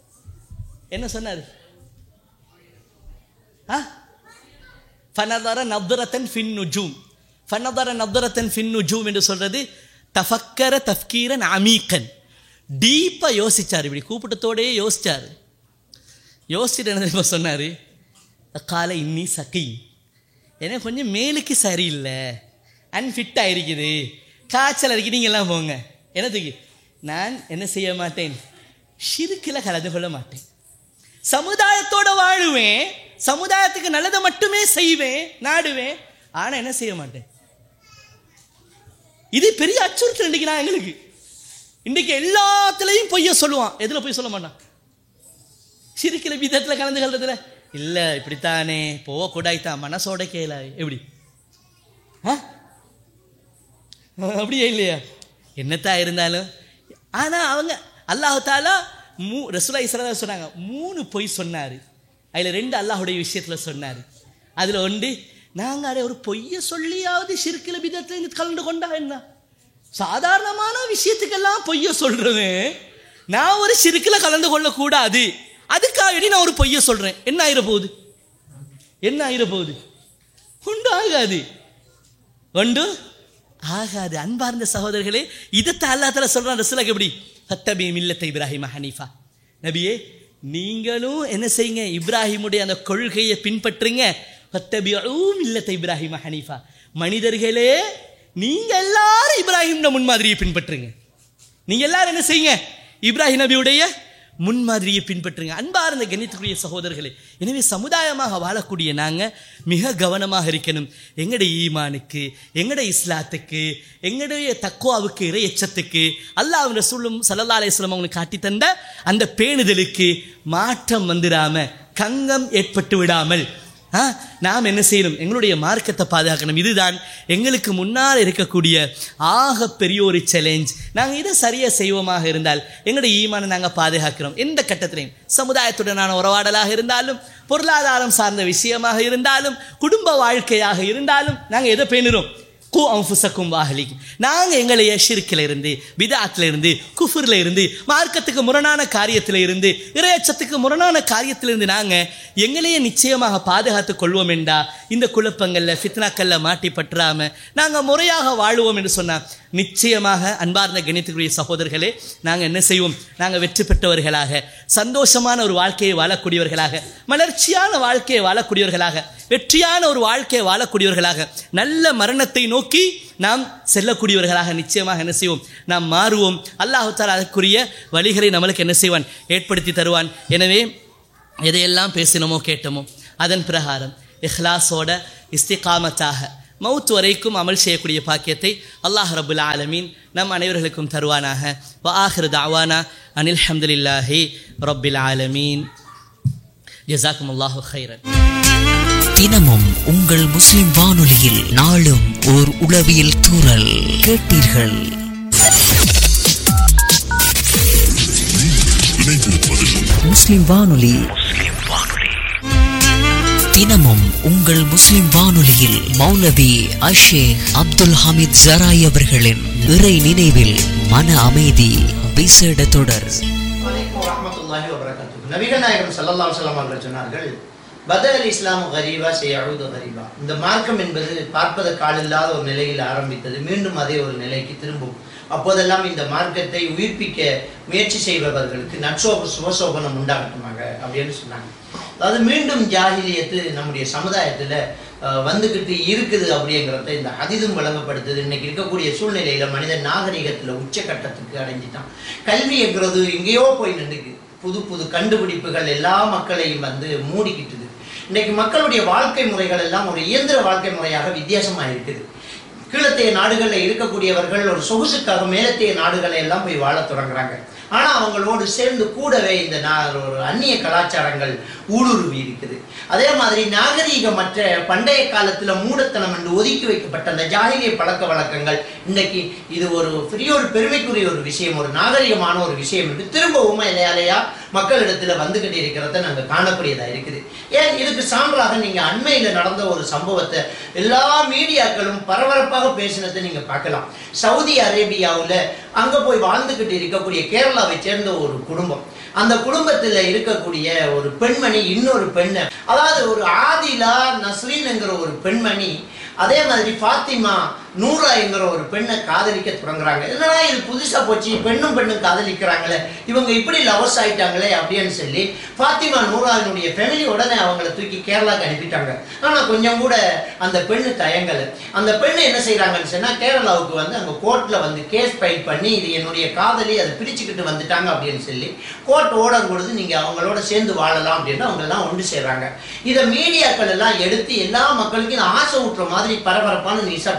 ஃபனதர நத்ரத்தன் ஃபின் நுஜூம். ஃபனதர நத்ரத்தன் ஃபின் நுஜூம் என்று சொல்றது தஃபக்கர தஃப்கீரன் அமீகன், டீப்பா யோசிச்சார். இப்படி கூப்பிட்டத்தோடயே யோசிச்சார். யோசிச்சுட்டு என்ன சொன்னாரு, கால இன்னி சகி, எனக்கு கொஞ்சம் மேலுக்கு சரியில்லை, அன்ஃபிட்டாக இருக்குது, காய்ச்சல் இருக்குது, நீங்கள் எல்லாம் போங்க. என்னத்துக்கு, நான் என்ன செய்ய மாட்டேன், ஷிர்கில் கலந்து கொள்ள மாட்டேன், சமுதாயத்தோட வாழுவேன், சமுதாயத்துக்கு நல்லதை மட்டுமே செய்வேன் நாடுவேன், ஆனா என்ன செய்ய மாட்டேன். இது பெரிய அச்சுறுத்தல் இன்னைக்கு. நான் எங்களுக்கு இன்னைக்கு எல்லாத்துலயும் பொய்ய சொல்லுவான், எதுல பொய் சொல்ல மாட்டான், ஷிர்கில் விதத்துல கலந்து கொள்றதுல இல்லை இப்படித்தானே போகக்கூடாய்த்தான் மனசோட கேள எப்படி அப்படியே இல்லையா என்னத்தான் இருந்தாலும். ஆனால் அவங்க அல்லாஹ் தாலா ரசூலுல்லாஹி ஸல்லல்லாஹு அலைஹி வஸல்லம் சொன்னாங்க 3 பொய் சொன்னார். அதில் 2 அல்லாஹுடைய விஷயத்தில் சொன்னார். அதில் ஒன்று நாங்கள் அடைய ஒரு பொய்யை சொல்லியாவது ஷிர்கில் பிதத்தில் கலந்து கொண்டா என்ன, சாதாரணமான விஷயத்துக்கெல்லாம் பொய்யை சொல்கிறேன், நான் ஒரு ஷிர்கில் கலந்து கொள்ளக்கூடாது அதுக்காக நான் ஒரு பொய்யை சொல்கிறேன், என்ன ஆயிரப்போகுது, என்ன ஆயிரப்போகுது, ஒன்று ஆகாது, ஒன்று ஆகாது. அன்பார்ந்த சகோதரர்களே, இதைத்தான் அல்லாஹ் தஆலா சொல்றான் ரசூலுக்கு எப்படி, ஃபத்தபி மில்லத்த இப்ராஹிம ஹனீஃபா, நபியே நீங்களும் என்ன செய்யுங்க, இப்ராஹிமுடைய அந்த கொள்கையை பின்பற்றுங்க. ஃபத்தபிஉ மில்லத்த இப்ராஹிம ஹனீஃபா, மனிதர்களே நீங்க எல்லாரும் இப்ராஹிம் முன்மாதிரியை பின்பற்றுங்க. நீங்க எல்லாரும் என்ன செய்யுங்க, இப்ராஹிம் நபியுடைய முன்மாதிரியை பின்பற்றுங்க. அன்பார்ந்த கண்ணியத்துக்குரிய சகோதரர்களே, எனவே சமுதாயமாக வாழக்கூடிய நாங்கள் மிக கவனமாக இருக்கணும். எங்களுடைய ஈமானுக்கு, எங்களுடைய இஸ்லாத்துக்கு, எங்களுடைய தக்வாவுக்கு, இறை எச்சத்துக்கு, அல்லாஹ் ரசூலும் ஸல்லல்லாஹு அலைஹி வஸல்லம் அவங்களுக்கு காட்டி தந்த அந்த பேணுதலுக்கு மாற்றம் வந்துடாம, கங்கம் ஏற்பட்டு விடாமல் நாம் என்ன செய்யணும், எங்களுடைய மார்க்கத்தை பாதுகாக்கணும். இதுதான் எங்களுக்கு முன்னால் இருக்கக்கூடிய ஆக பெரிய ஒரு சேலஞ்ச். நாங்கள் இதை சரியாக செய்வோமாக இருந்தால் எங்களுடைய ஈமானை நாங்கள் பாதுகாக்கிறோம். எந்த கட்டத்திலையும் சமுதாயத்துடனான உறவாடலாக இருந்தாலும், பொருளாதாரம் சார்ந்த விஷயமாக இருந்தாலும், குடும்ப வாழ்க்கையாக இருந்தாலும் நாங்கள் எதை பேணுறோம், கூ அன்ஃபுஸக்கும் வாஹ்லிக்கும். நாங்கள் எங்களைய ஷிர்கில் இருந்து, பிதாத்தில் இருந்து, குஃபுரில் இருந்து, மார்க்கத்துக்கு முரணான காரியத்தில் இருந்து, இறையச்சத்துக்கு முரணான காரியத்தில் இருந்து நாங்கள் எங்களையே நிச்சயமாக பாதுகாத்து கொள்வோம் என்றா, இந்த குழப்பங்களில் ஃபித்னாக்களில் மாட்டி பற்றாமல் நாங்கள் முறையாக வாழுவோம் என்று சொன்னால் நிச்சயமாக அன்பார்ந்த கணித்துக்குரிய சகோதரர்களே, நாங்கள் என்ன செய்வோம், நாங்கள் வெற்றி பெற்றவர்களாக, சந்தோஷமான ஒரு வாழ்க்கையை வாழக்கூடியவர்களாக, மலர்ச்சியான வாழ்க்கையை வாழக்கூடியவர்களாக, வெற்றியான ஒரு வாழ்க்கையை வாழக்கூடியவர்களாக, நல்ல மரணத்தை நோக்கி நாம் செல்லக்கூடியவர்களாக நிச்சயமாக என்ன செய்வோம், நாம் மாறுவோம். அல்லாஹ் தஆலா அதற்குரிய வழிகளை நம்மளுக்கு என்ன செய்வான், ஏற்படுத்தி தருவான். எனவே எதையெல்லாம் பேசினோமோ கேட்டோமோ அதன் பிரகாரம் இஹ்லாஸோட இஸ்திகாமத்தாக மவுத் வரைக்கும் அமல் செய்யக்கூடிய பாக்கியத்தை அல்லாஹ் ரப்புல் ஆலமீன் நம் அனைவர்களுக்கும் தருவானாக. வ ஆகிரு தஅவானா அனில் ஹம்துலில்லாஹி ரப்பில் ஆலமீன். ஜஸாக்குமுல்லாஹு கைரன். தினமும் உங்கள் முஸ்லிம் வானொலியில் நாளும் ஓர் உளவியல் தூறல் கேட்டீர்கள். முஸ்லிம் வானொலி தினமும் உங்கள் முஸ்லிம் வானொலியில் மௌலவி அஷேக் அப்துல் ஹமீத் ஜராய் அவர்களின் இறை நினைவில் மன அமைதி விசேட தொடர். நபிகள் நாயகம் ஸல்லல்லாஹு அலைஹி வஸல்லம் அவர்கள் சொன்னார்கள், பதல் இஸ்லாமு கரீபா செய்யஊது கரீபா. இந்த மார்க்கம் என்பது பார்ப்பதற்கு ஆளில்லாத ஒரு நிலையில் ஆரம்பித்தது, மீண்டும் அதே ஒரு நிலைக்கு திரும்பும். அப்போதெல்லாம் இந்த மார்க்கத்தை உயிர்ப்பிக்க முயற்சி செய்பவர்களுக்கு சுபசோபனம் உண்டாகட்டுமாக அப்படின்னு சொன்னாங்க. அதாவது மீண்டும் ஜாஹிலியத்து நம்முடைய சமுதாயத்தில் வந்துக்கிட்டு இருக்குது அப்படிங்கிறத இந்த ஹதீஸும் வழங்கப்படுத்துது. இன்னைக்கு இருக்கக்கூடிய சூழ்நிலையில மனிதன் நாகரிகத்தில் உச்சக்கட்டத்துக்கு அடைஞ்சிட்டான். கல்விங்கிறது எங்கேயோ போய் நின்றுக்கு, புது புது கண்டுபிடிப்புகள் எல்லா மக்களையும் வந்து மூடிக்கிட்டுது. இன்னைக்கு மக்களுடைய வாழ்க்கை முறைகள் எல்லாம் ஒரு இயந்திர வாழ்க்கை முறையாக வித்தியாசமாக இருக்குது. கீழத்தைய நாடுகளில் இருக்கக்கூடியவர்கள் ஒரு சொகுசுக்காக மேலத்தைய நாடுகளை எல்லாம் போய் வாழ தொடங்குறாங்க. ஆனால் அவங்களோடு சேர்ந்து கூடவே இந்த ஒரு அந்நிய கலாச்சாரங்கள் ஊடுருவி இருக்குது. அதே மாதிரி நாகரீகமற்ற பண்டைய காலத்தில் மூடத்தனம் என்று ஒதுக்கி வைக்கப்பட்ட அந்த ஜாகிலிய பழக்க வழக்கங்கள் இன்னைக்கு இது ஒரு பெரிய ஒரு பெருமைக்குரிய ஒரு விஷயம், ஒரு நாகரிகமான ஒரு விஷயம் என்று திரும்பவும் இலையாலையா மக்களிடத்தில் வந்துகிட்டு இருக்கிறத நாங்கள் காணக்கூடியதாக இருக்குது. ஏன் இதுக்கு சான்றாக நீங்கள் அண்மையில் நடந்த ஒரு சம்பவத்தை எல்லா மீடியாக்களும் பரபரப்பாக பேசினதை நீங்கள் பார்க்கலாம். சவுதி அரேபியாவில் அங்கே போய் வாழ்ந்துக்கிட்டு இருக்கக்கூடிய கேரளாவை சேர்ந்த ஒரு குடும்பம், அந்த குடும்பத்தில் இருக்கக்கூடிய ஒரு பெண்மணி இன்னொரு பெண்ணை, அதாவது ஒரு ஆதிலா நஸ்ரீன் என்கிற ஒரு பெண்மணி, அதே மாதிரி ஃபாத்திமா நூரா என்கிற ஒரு பெண்ணை காதலிக்க தொடங்குறாங்க. என்னன்னா இது புதுசா போச்சு, பெண்ணும் காதலிக்கிறாங்களே, இவங்க இப்படி லவர்ஸ் ஆயிட்டாங்களே அப்படின்னு சொல்லி ஃபாத்திமா நூராவினுடைய ஃபேமிலி உடனே அவங்கள தூக்கி கேரளாவுக்கு அனுப்பிட்டாங்க. ஆனா கொஞ்சம் கூட அந்த பெண்ணு தயங்கலை. அந்த பெண்ணு என்ன செய்யறாங்கன்னு சொன்னா கேரளாவுக்கு வந்து அங்க கோர்ட்ல வந்து கேஸ் ஃபைல் பண்ணி இது என்னுடைய காதலி, அதை பிரிச்சுக்கிட்டு வந்துட்டாங்க அப்படின்னு சொல்லி கோர்ட் ஓர்டர் கொடுத்து நீங்க அவங்களோட சேர்ந்து வாழலாம் அப்படின்னு அவங்க எல்லாம் ஒன்று செய்றாங்க. இதை மீடியாக்கள் எல்லாம் எடுத்து எல்லா மக்களுக்கும் ஆசை ஊட்டுற மாதிரி பரபரப்பான நியூஸா போட்டுட்டு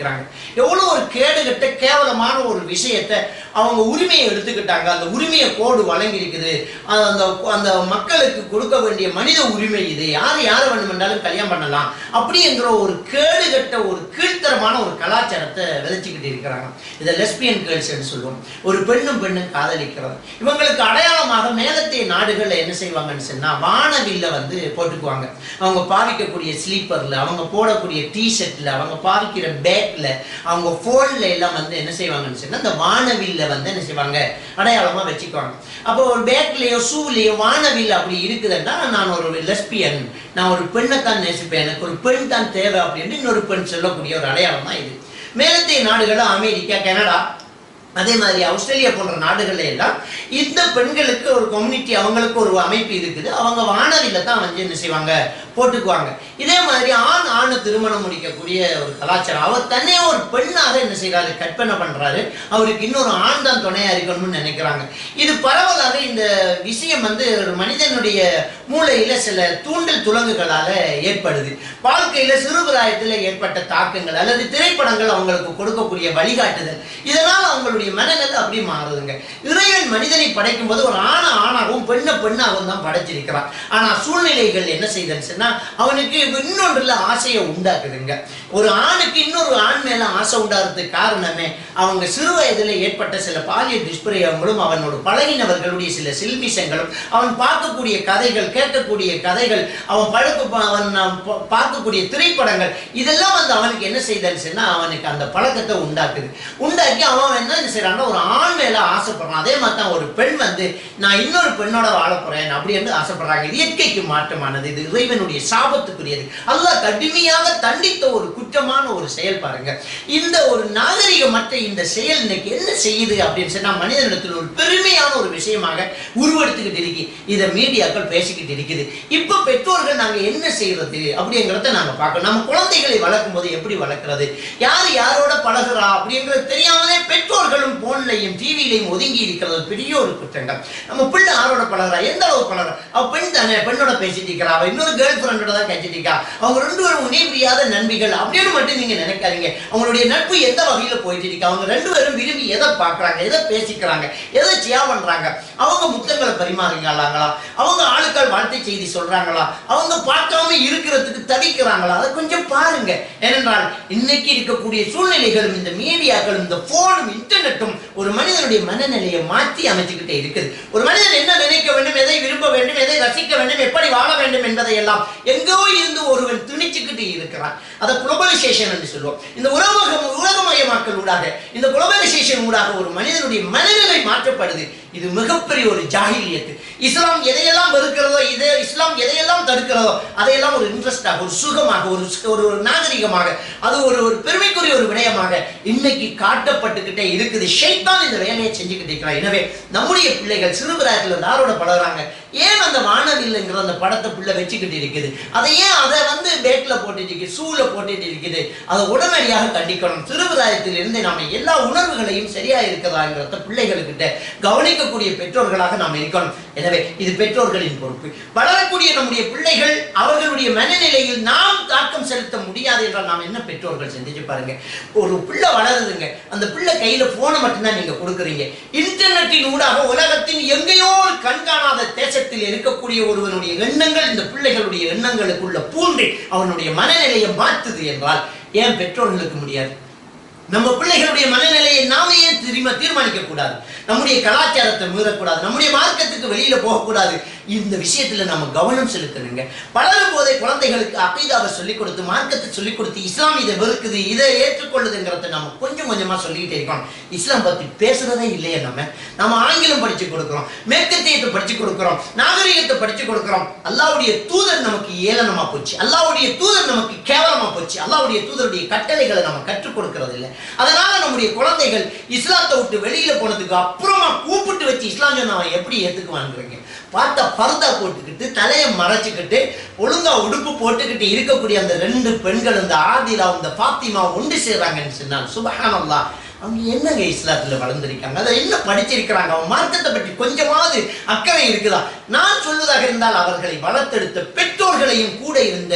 இருக்கிறாங்க. எவ்வளோ ஒரு கேடுகட்ட கேவலமான ஒரு விஷயத்தை அவங்க உரிமையை எடுத்துக்கிட்டாங்க. அந்த உரிமையை கோடு வழங்கி இருக்குது. அந்த அந்த மக்களுக்கு கொடுக்க வேண்டிய மனித உரிமை இது. யாரை வேண்டுமென்றாலும் கல்யாணம் பண்ணலாம் அப்படிங்கிற ஒரு கேடுகட்ட ஒரு கீழ்த்தரமான ஒரு கலாச்சாரத்தை விதைச்சிக்கிட்டு இருக்கிறாங்க. இதை லெஸ்பியன் கேர்ள்ஸ் என்று சொல்லுவோம். ஒரு பெண்ணும் காதலிக்கிறது. இவங்களுக்கு அடையாளமாக மேலத்தைய நாடுகளில் என்ன செய்வாங்கன்னு சொன்னா வானவில்ல வந்து போட்டுக்குவாங்க. அவங்க பாவிக்கக்கூடிய ஸ்லீப்பர்ல, அவங்க போடக்கூடிய டிஷர்ட்ல, அவங்க பாவிக்கிற பேக்ல, அவங்க போன்ல எல்லாம் வந்து என்ன செய்வாங்கன்னு சொன்னா இந்த வானவில்ல வந்து என்ன செய்வாங்க அடையாளமா வச்சுக்குவாங்க. அப்போ ஒரு பேக்லயோ ஷூலயோ வானவில் அப்படி இருக்குதுன்னா நான் ஒரு லெஸ்பியன், நான் ஒரு பெண்ணை தான் நேசிப்பேன், எனக்கு ஒரு பெண் தான் தேவை அப்படின்னு இன்னொரு பெண் சொல்லக்கூடிய ஒரு அடையாளம் தான் இது. மேலத்தைய நாடுகள் அமெரிக்கா, கனடா, அதே மாதிரி ஆஸ்திரேலியா போன்ற நாடுகள்ல எல்லாம் இந்த பெண்களுக்கு ஒரு கம்யூனிட்டி, அவங்களுக்கு ஒரு அமைப்பு இருக்குது. அவங்க வானவில்ல தான் வந்து என்ன செய்வாங்க போட்டுக்குவாங்க. இதே மாதிரி ஆணை திருமணம் முடிக்கக்கூடிய ஒரு கலாச்சாரம். அவர் தன்னே ஒரு பெண்ணாக என்ன செய்யறாரு, கற்பனை பண்றாரு. அவருக்கு இன்னொரு ஆண் தான் துணையா இருக்கணும்னு நினைக்கிறாங்க. இது பரவலாக இந்த விஷயம் வந்து ஒரு மனிதனுடைய மூளையில சில தூண்டல் துலங்குகளால ஏற்படுது. வாழ்க்கையில சிறுபிராயத்தில் ஏற்பட்ட தாக்கங்கள் அல்லது திரைப்படங்கள் அவங்களுக்கு கொடுக்கக்கூடிய வழிகாட்டுதல், இதனால் அவங்களுடைய மனநிலை அப்படி மாறுதுங்க. இறைவன் மனிதனை படைக்கும் போது ஒரு ஆணாகவும் பெண்ணாகவும் தான் படைச்சிருக்கிறான். ஆனா சூழ்நிலைகள் என்ன செய்தன்னு அவனுக்கு இன்னொன்றுல ஆசையை உண்டாக்குதுங்க. ஒரு ஆணுக்கு இன்னொரு ஆண் மேல ஆசை உண்டாகிறதுக்கு காரணமே அவங்க சிறு வயதில் ஏற்பட்ட சில பாலியல் துஷ்பிரயோகங்களும் அவனோட பழகினவர்களுடைய சில சில்மிஷங்களும், அவன் பார்க்கக்கூடிய கதைகள், கேட்கக்கூடிய கதைகள், அவன் பார்க்கக்கூடிய திரைப்படங்கள், இதெல்லாம் வந்து அவனுக்கு என்ன செய்தன்னு அவனுக்கு அந்த பழக்கத்தை உண்டாக்கி அவன் என்ன செய்யறான்னா ஒரு ஆண் மேல ஆசைப்படுறான். அதே மாதிரி தான் ஒரு பெண் வந்து நான் இன்னொரு பெண்ணோட வாழ போறேன் அப்படி என்று ஆசைப்படுறாங்க. இது இயற்கைக்கு மாற்றமானது. இது இறைவனுடைய சாபத்துக்குரியது. அல்லாஹ் கடுமையாக தண்டித்த ஒரு குற்றமான ஒரு செயல் பாருங்க. இந்த ஒரு நாகரிகமற்ற இந்த செயல் இன்னைக்கு என்ன செய்யுது அப்படின்னு சொன்னா மனிதனிடத்தில் ஒரு பெருமையான ஒரு விஷயமாக உருவெடுத்துக்கிட்டு இருக்கு. இதை மீடியாக்கள் பேசிக்கிட்டு இருக்குது. இப்ப பெற்றோர்கள் நாங்க என்ன செய்யறது அப்படிங்கிறத நாங்க பார்க்கணும். நம்ம குழந்தைகளை வளர்க்கும் போது எப்படி வளர்க்கிறது, யாரோட பழகுறா அப்படிங்கிறது தெரியாமலே பெற்றோர்களும் போன்லையும் டிவிலையும் ஒதுங்கி இருக்கிறது பெரிய ஒரு குற்றங்கள். நம்ம பிள்ளை யாரோட பழகுறா, எந்த அளவு பழகுறா, அவ பெண் தானே, பெண்ணோட பேசிட்டு இருக்கிறா, அவ இன்னொரு கேர்ள் ஃப்ரெண்டோட தான் பேசிட்டு இருக்கா, அவங்க ரெண்டு பேரும் இணைபிரியாத நண்பிகள் அப்படின்னு மட்டும் நீங்க நினைக்காதீங்க. அவங்களுடைய நட்பு எந்த வகையில போயிட்டு இருக்கு, அவங்க ரெண்டு பேரும் விரும்பி எதை பார்க்கறாங்க, எதை பேசிக்கிறாங்க, எதை சியா பண்றாங்க, அவங்க முத்தங்களை பரிமாறுகிறாங்களா, அவங்க ஆளுக்கள் வாழ்த்தை செய்தி சொல்றாங்களா, அவங்க பார்க்காம இருக்கிறதுக்கு தவிக்கிறாங்களா, அதை கொஞ்சம் பாருங்க. ஏனென்றால் இன்னைக்கு இருக்கக்கூடிய சூழ்நிலைகளும் இந்த மீடியாக்களும் இந்த போனும் இன்டர்நெட்டும் ஒரு மனிதனுடைய மனநிலையை மாற்றி அமைச்சுக்கிட்டே இருக்குது. ஒரு மனிதன் என்ன நினைக்க வேண்டும், எதை விரும்ப வேண்டும், எதை ரசிக்க வேண்டும், எப்படி வாழ வேண்டும் என்பதை எல்லாம் எங்கோ இருந்து ஒருவன் திணிச்சுக்கிட்டு இருக்கிறான். அதை குளோபலைசேஷன் என்று சொல்லுவோம். இந்த உலகமயமாக்கல் ஊடாக, இந்த குளோபலைசேஷன் ஊடாக ஒரு மனிதனுடைய மனநிலை மாற்றப்படுது. இது மிகப்பெரிய ஒரு ஜாஹிலியத்து. இஸ்லாம் எதையெல்லாம் வெறுக்கிறதோ, இஸ்லாம் எதையெல்லாம் தடுக்கிறதோ அதையெல்லாம் ஒரு இன்ட்ரெஸ்டாக, ஒரு சுகமாக, ஒரு நாகரிகமாக, அது ஒரு பெருமைக்குரிய ஒரு விடயமாக இன்னைக்கு காட்டப்பட்டுக்கிட்டே இருக்குது. ஷைத்தான் இந்த வேலையை செஞ்சுக்கிட்டு இருக்கிறார். எனவே நம்முடைய பிள்ளைகள் சிறுபிராயத்தில் யாரோட பழகுறாங்க, ஏன் அந்த வானவில்லைங்கிற அந்த படத்தை பிள்ளை வச்சுக்கிட்டு இருக்குது, அதை ஏன் அதை வந்து பேக்ல போட்டுட்டு இருக்குது, ஷூல போட்டுட்டு இருக்குது, அதை உடனடியாக கண்டிக்கணும். சிறுபிராயத்தில் இருந்து நாம எல்லா உணர்வுகளையும் சரியா இருக்கிறாங்கிறத பிள்ளைகளுக்கிட்ட கவனிக்கக்கூடிய பெற்றோர்களாக நாம் இருக்கணும். எனவே இது பெற்றோர்களின் பொறுப்பு. வளரக்கூடிய நம்முடைய பிள்ளைகள் அவர்களுடைய மனநிலையில் நாம் தாக்கம் செலுத்த முடியாது என்றால் நாம் என்ன பெற்றோர்கள் சிந்திச்சு பாருங்க. ஒரு பிள்ளை வளருதுங்க, அந்த பிள்ளை கையில போனை மட்டும்தான் நீங்க கொடுக்குறீங்க. இன்டர்நெட்டின் ஊடாக உலகத்தின் எங்கேயோ கண்காணாத தேசத்தில் இருக்கக்கூடிய ஒருவனுடைய எண்ணங்கள் இந்த பிள்ளைகளுடைய எண்ணங்களுக்குள்ள பூண்டு அவனுடைய மனநிலையை மாற்றுது என்றால் ஏன் பெற்றோர்களுக்கு முடியாது? நம்ம பிள்ளைகளுடைய மனநிலையை நாம ஏன் தீர்மானிக்க கூடாது? நம்முடைய கலாச்சாரத்தை மீறக்கூடாது, நம்முடைய மார்க்கத்துக்கு வெளியில போகக்கூடாது. இந்த விஷயத்துல நம்ம கவனம் செலுத்தணுங்க. பலரும் போதே குழந்தைகளுக்கு அகீதாவை சொல்லிக் கொடுத்து, மார்க்கத்தை சொல்லிக் கொடுத்து, இஸ்லாம் இதை வெறுக்குது, இதை ஏற்றுக்கொள்ளுதுங்கிறத நம்ம கொஞ்சம் கொஞ்சமா சொல்லிக்கிட்டே இருக்கோம். இஸ்லாம் பத்தி பேசுறதே இல்லையே. நம்ம ஆங்கிலம் படிச்சு கொடுக்கிறோம், மேற்கத்தியத்தை படிச்சு கொடுக்கிறோம், நாகரிகத்தை படிச்சு கொடுக்கிறோம். அல்லாஹ்வுடைய தூதர் நமக்கு ஏளனமா போச்சு, அல்லாஹ்வுடைய தூதர் நமக்கு கேவலமா போச்சு, அல்லாஹ்வுடைய தூதருடைய கட்டளைகளை நம்ம கற்றுக் கொடுக்கிறது இல்லை. அதனால நம்முடைய குழந்தைகள் இஸ்லாத்தை விட்டு வெளியில போனதுக்கு அப்புறமா கூப்பிட்டு வச்சு இஸ்லாம் சொன்னா எப்படி ஏத்துக்குவாங்கிறீங்க? பார்த்தா பர்தா போட்டுக்கிட்டு, தலையை மறைச்சுக்கிட்டு, ஒழுங்கா உடுப்பு போட்டுக்கிட்டு இருக்கக்கூடிய அந்த ரெண்டு பெண்கள், இந்த ஆதிலா, இந்த பாத்திமா ஒன்று சேர்றாங்கன்னு சொன்னாங்க. சுப்ஹானல்லாஹ், அவங்க என்னங்க இஸ்லாத்துல வளர்ந்திருக்காங்க, அதை என்ன படிச்சிருக்கிறாங்க, அவங்க மார்க்கத்தை பற்றி கொஞ்சமாவது அக்கறை இருக்குதா? நான் சொல்வதாக இருந்தால் அவர்களை வளர்த்தெடுத்த பெற்றோர்களையும் கூட இருந்த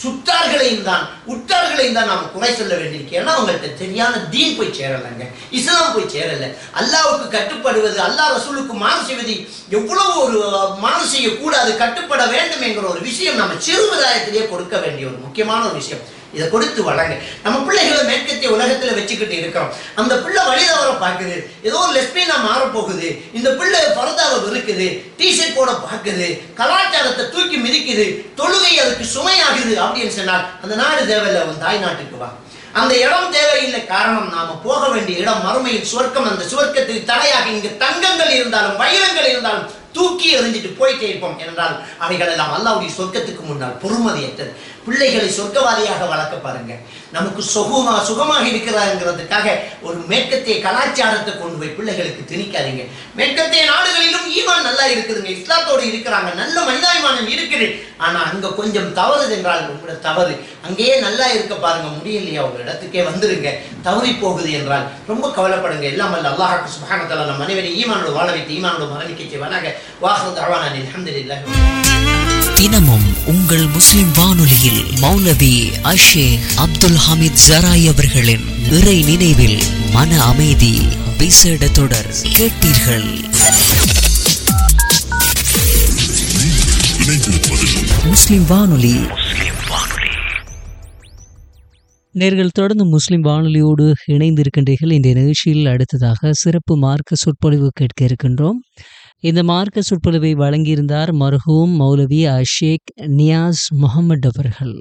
சுற்றார்களையும் தான் உற்றார்களையும் தான் நாம் குறை சொல்ல வேண்டியிருக்கு. ஏன்னா அவங்கள்ட்ட சரியான தீன் போய் சேரலைங்க, இஸ்லாம் போய் சேரல. அல்லாஹ்வுக்கு கட்டுப்படுவது, அல்லாஹ் ரசூலுக்கு மாறு செய்வது எவ்வளவு ஒரு மாறு செய்யக்கூடாது, கட்டுப்பட வேண்டும் என்கிற ஒரு விஷயம் நம்ம சிறுவதாயத்திலேயே கொடுக்க வேண்டிய ஒரு முக்கியமான ஒரு விஷயம். இதை கொடுத்து வளங்க. நம்ம பிள்ளைகளை மேற்கத்திய உலகத்துல வச்சுக்கிட்டு இருக்கிறோம். அந்த பிள்ளை வழிதவரை பார்க்குது, ஏதோ ஒரு லெஸ்பியனா மாறப்போகுது, இந்த பிள்ளை பரதாவை வெறுக்குது, டிஷர்ட் போட பார்க்குது, கலாச்சாரத்தை தூக்கி மிதிக்குது, தொழுகை அதுக்கு சுமையாகுது அப்படின்னு சொன்னால் அந்த நாடு தேவையில்லை, அவன் தாய் நாட்டுக்கு வா. அந்த இடம் தேவையில்லை. காரணம், நாம போக வேண்டிய இடம் மறுமையில் சுவர்க்கம். அந்த சுவர்க்கத்துக்கு தடையாக இங்கு தங்கங்கள் இருந்தாலும் வைரங்கள் இருந்தாலும் தூக்கி எறிஞ்சிட்டு போயிட்டே இருப்போம். என்றால் அவைகள் எல்லாம் அல்லாஹ்வுடைய சொர்க்கத்துக்கு முன்னால் பொறுமதியற்றது. பிள்ளைகளை சொர்க்கவாதியாக வளர்க்க பாருங்க. நமக்கு சுகமாக இருக்கிறாங்கிறதுக்காக ஒரு மேற்கத்திய கலாச்சாரத்தை கொண்டு போய் பிள்ளைகளுக்கு திணிக்காதீங்க. மேற்கத்திய நாடுகளிலும் ஈமான் நல்லா இருக்குதுங்க, இஸ்லாத்தோடு இருக்கிறாங்க, நல்ல மனிதாபிமானம் இருக்குது. ஆனா அங்க கொஞ்சம் தவறு என்றால் உங்களோட தவறு. அங்கேயே நல்லா இருக்க பாருங்க, முடியலையா உங்க இடத்துக்கே வந்துருங்க. தவறி போகுது என்றால் ரொம்ப கவலைப்படுங்க. எல்லாம் அல்ல அல்லாஹ் சுப்ஹானஹு வ தஆலா நம் அனைவரையும் ஈமானோடு வாழ வைத்து ஈமானோடு மரணிக்க செய்வானாக. வாஹிரு தஅவானா அல்ஹம்துலில்லாஹ். தினமும் உங்கள் முஸ்லிம் வானொலியில் மௌலவி அஷேக் அப்துல் ஹமீத் ஜராய் அவர்களின் இறை நினைவில் மன அமைதி விசேட தொடர் கேட்டீர்கள். முஸ்லிம் வானொலி நேர்கள் தொடர்ந்து முஸ்லிம் வானொலியோடு இணைந்திருக்கின்றீர்கள். இந்த நிகழ்ச்சியில் அடுத்ததாக சிறப்பு மார்க்க சொற்பொழிவு கேட்க இருக்கின்றோம். இந்த மார்க்க சொற்பொழிவை வழங்கியிருந்தார் மர்ஹூம் மௌலவி அஷேக் நியாஸ் முகமது அவர்கள்.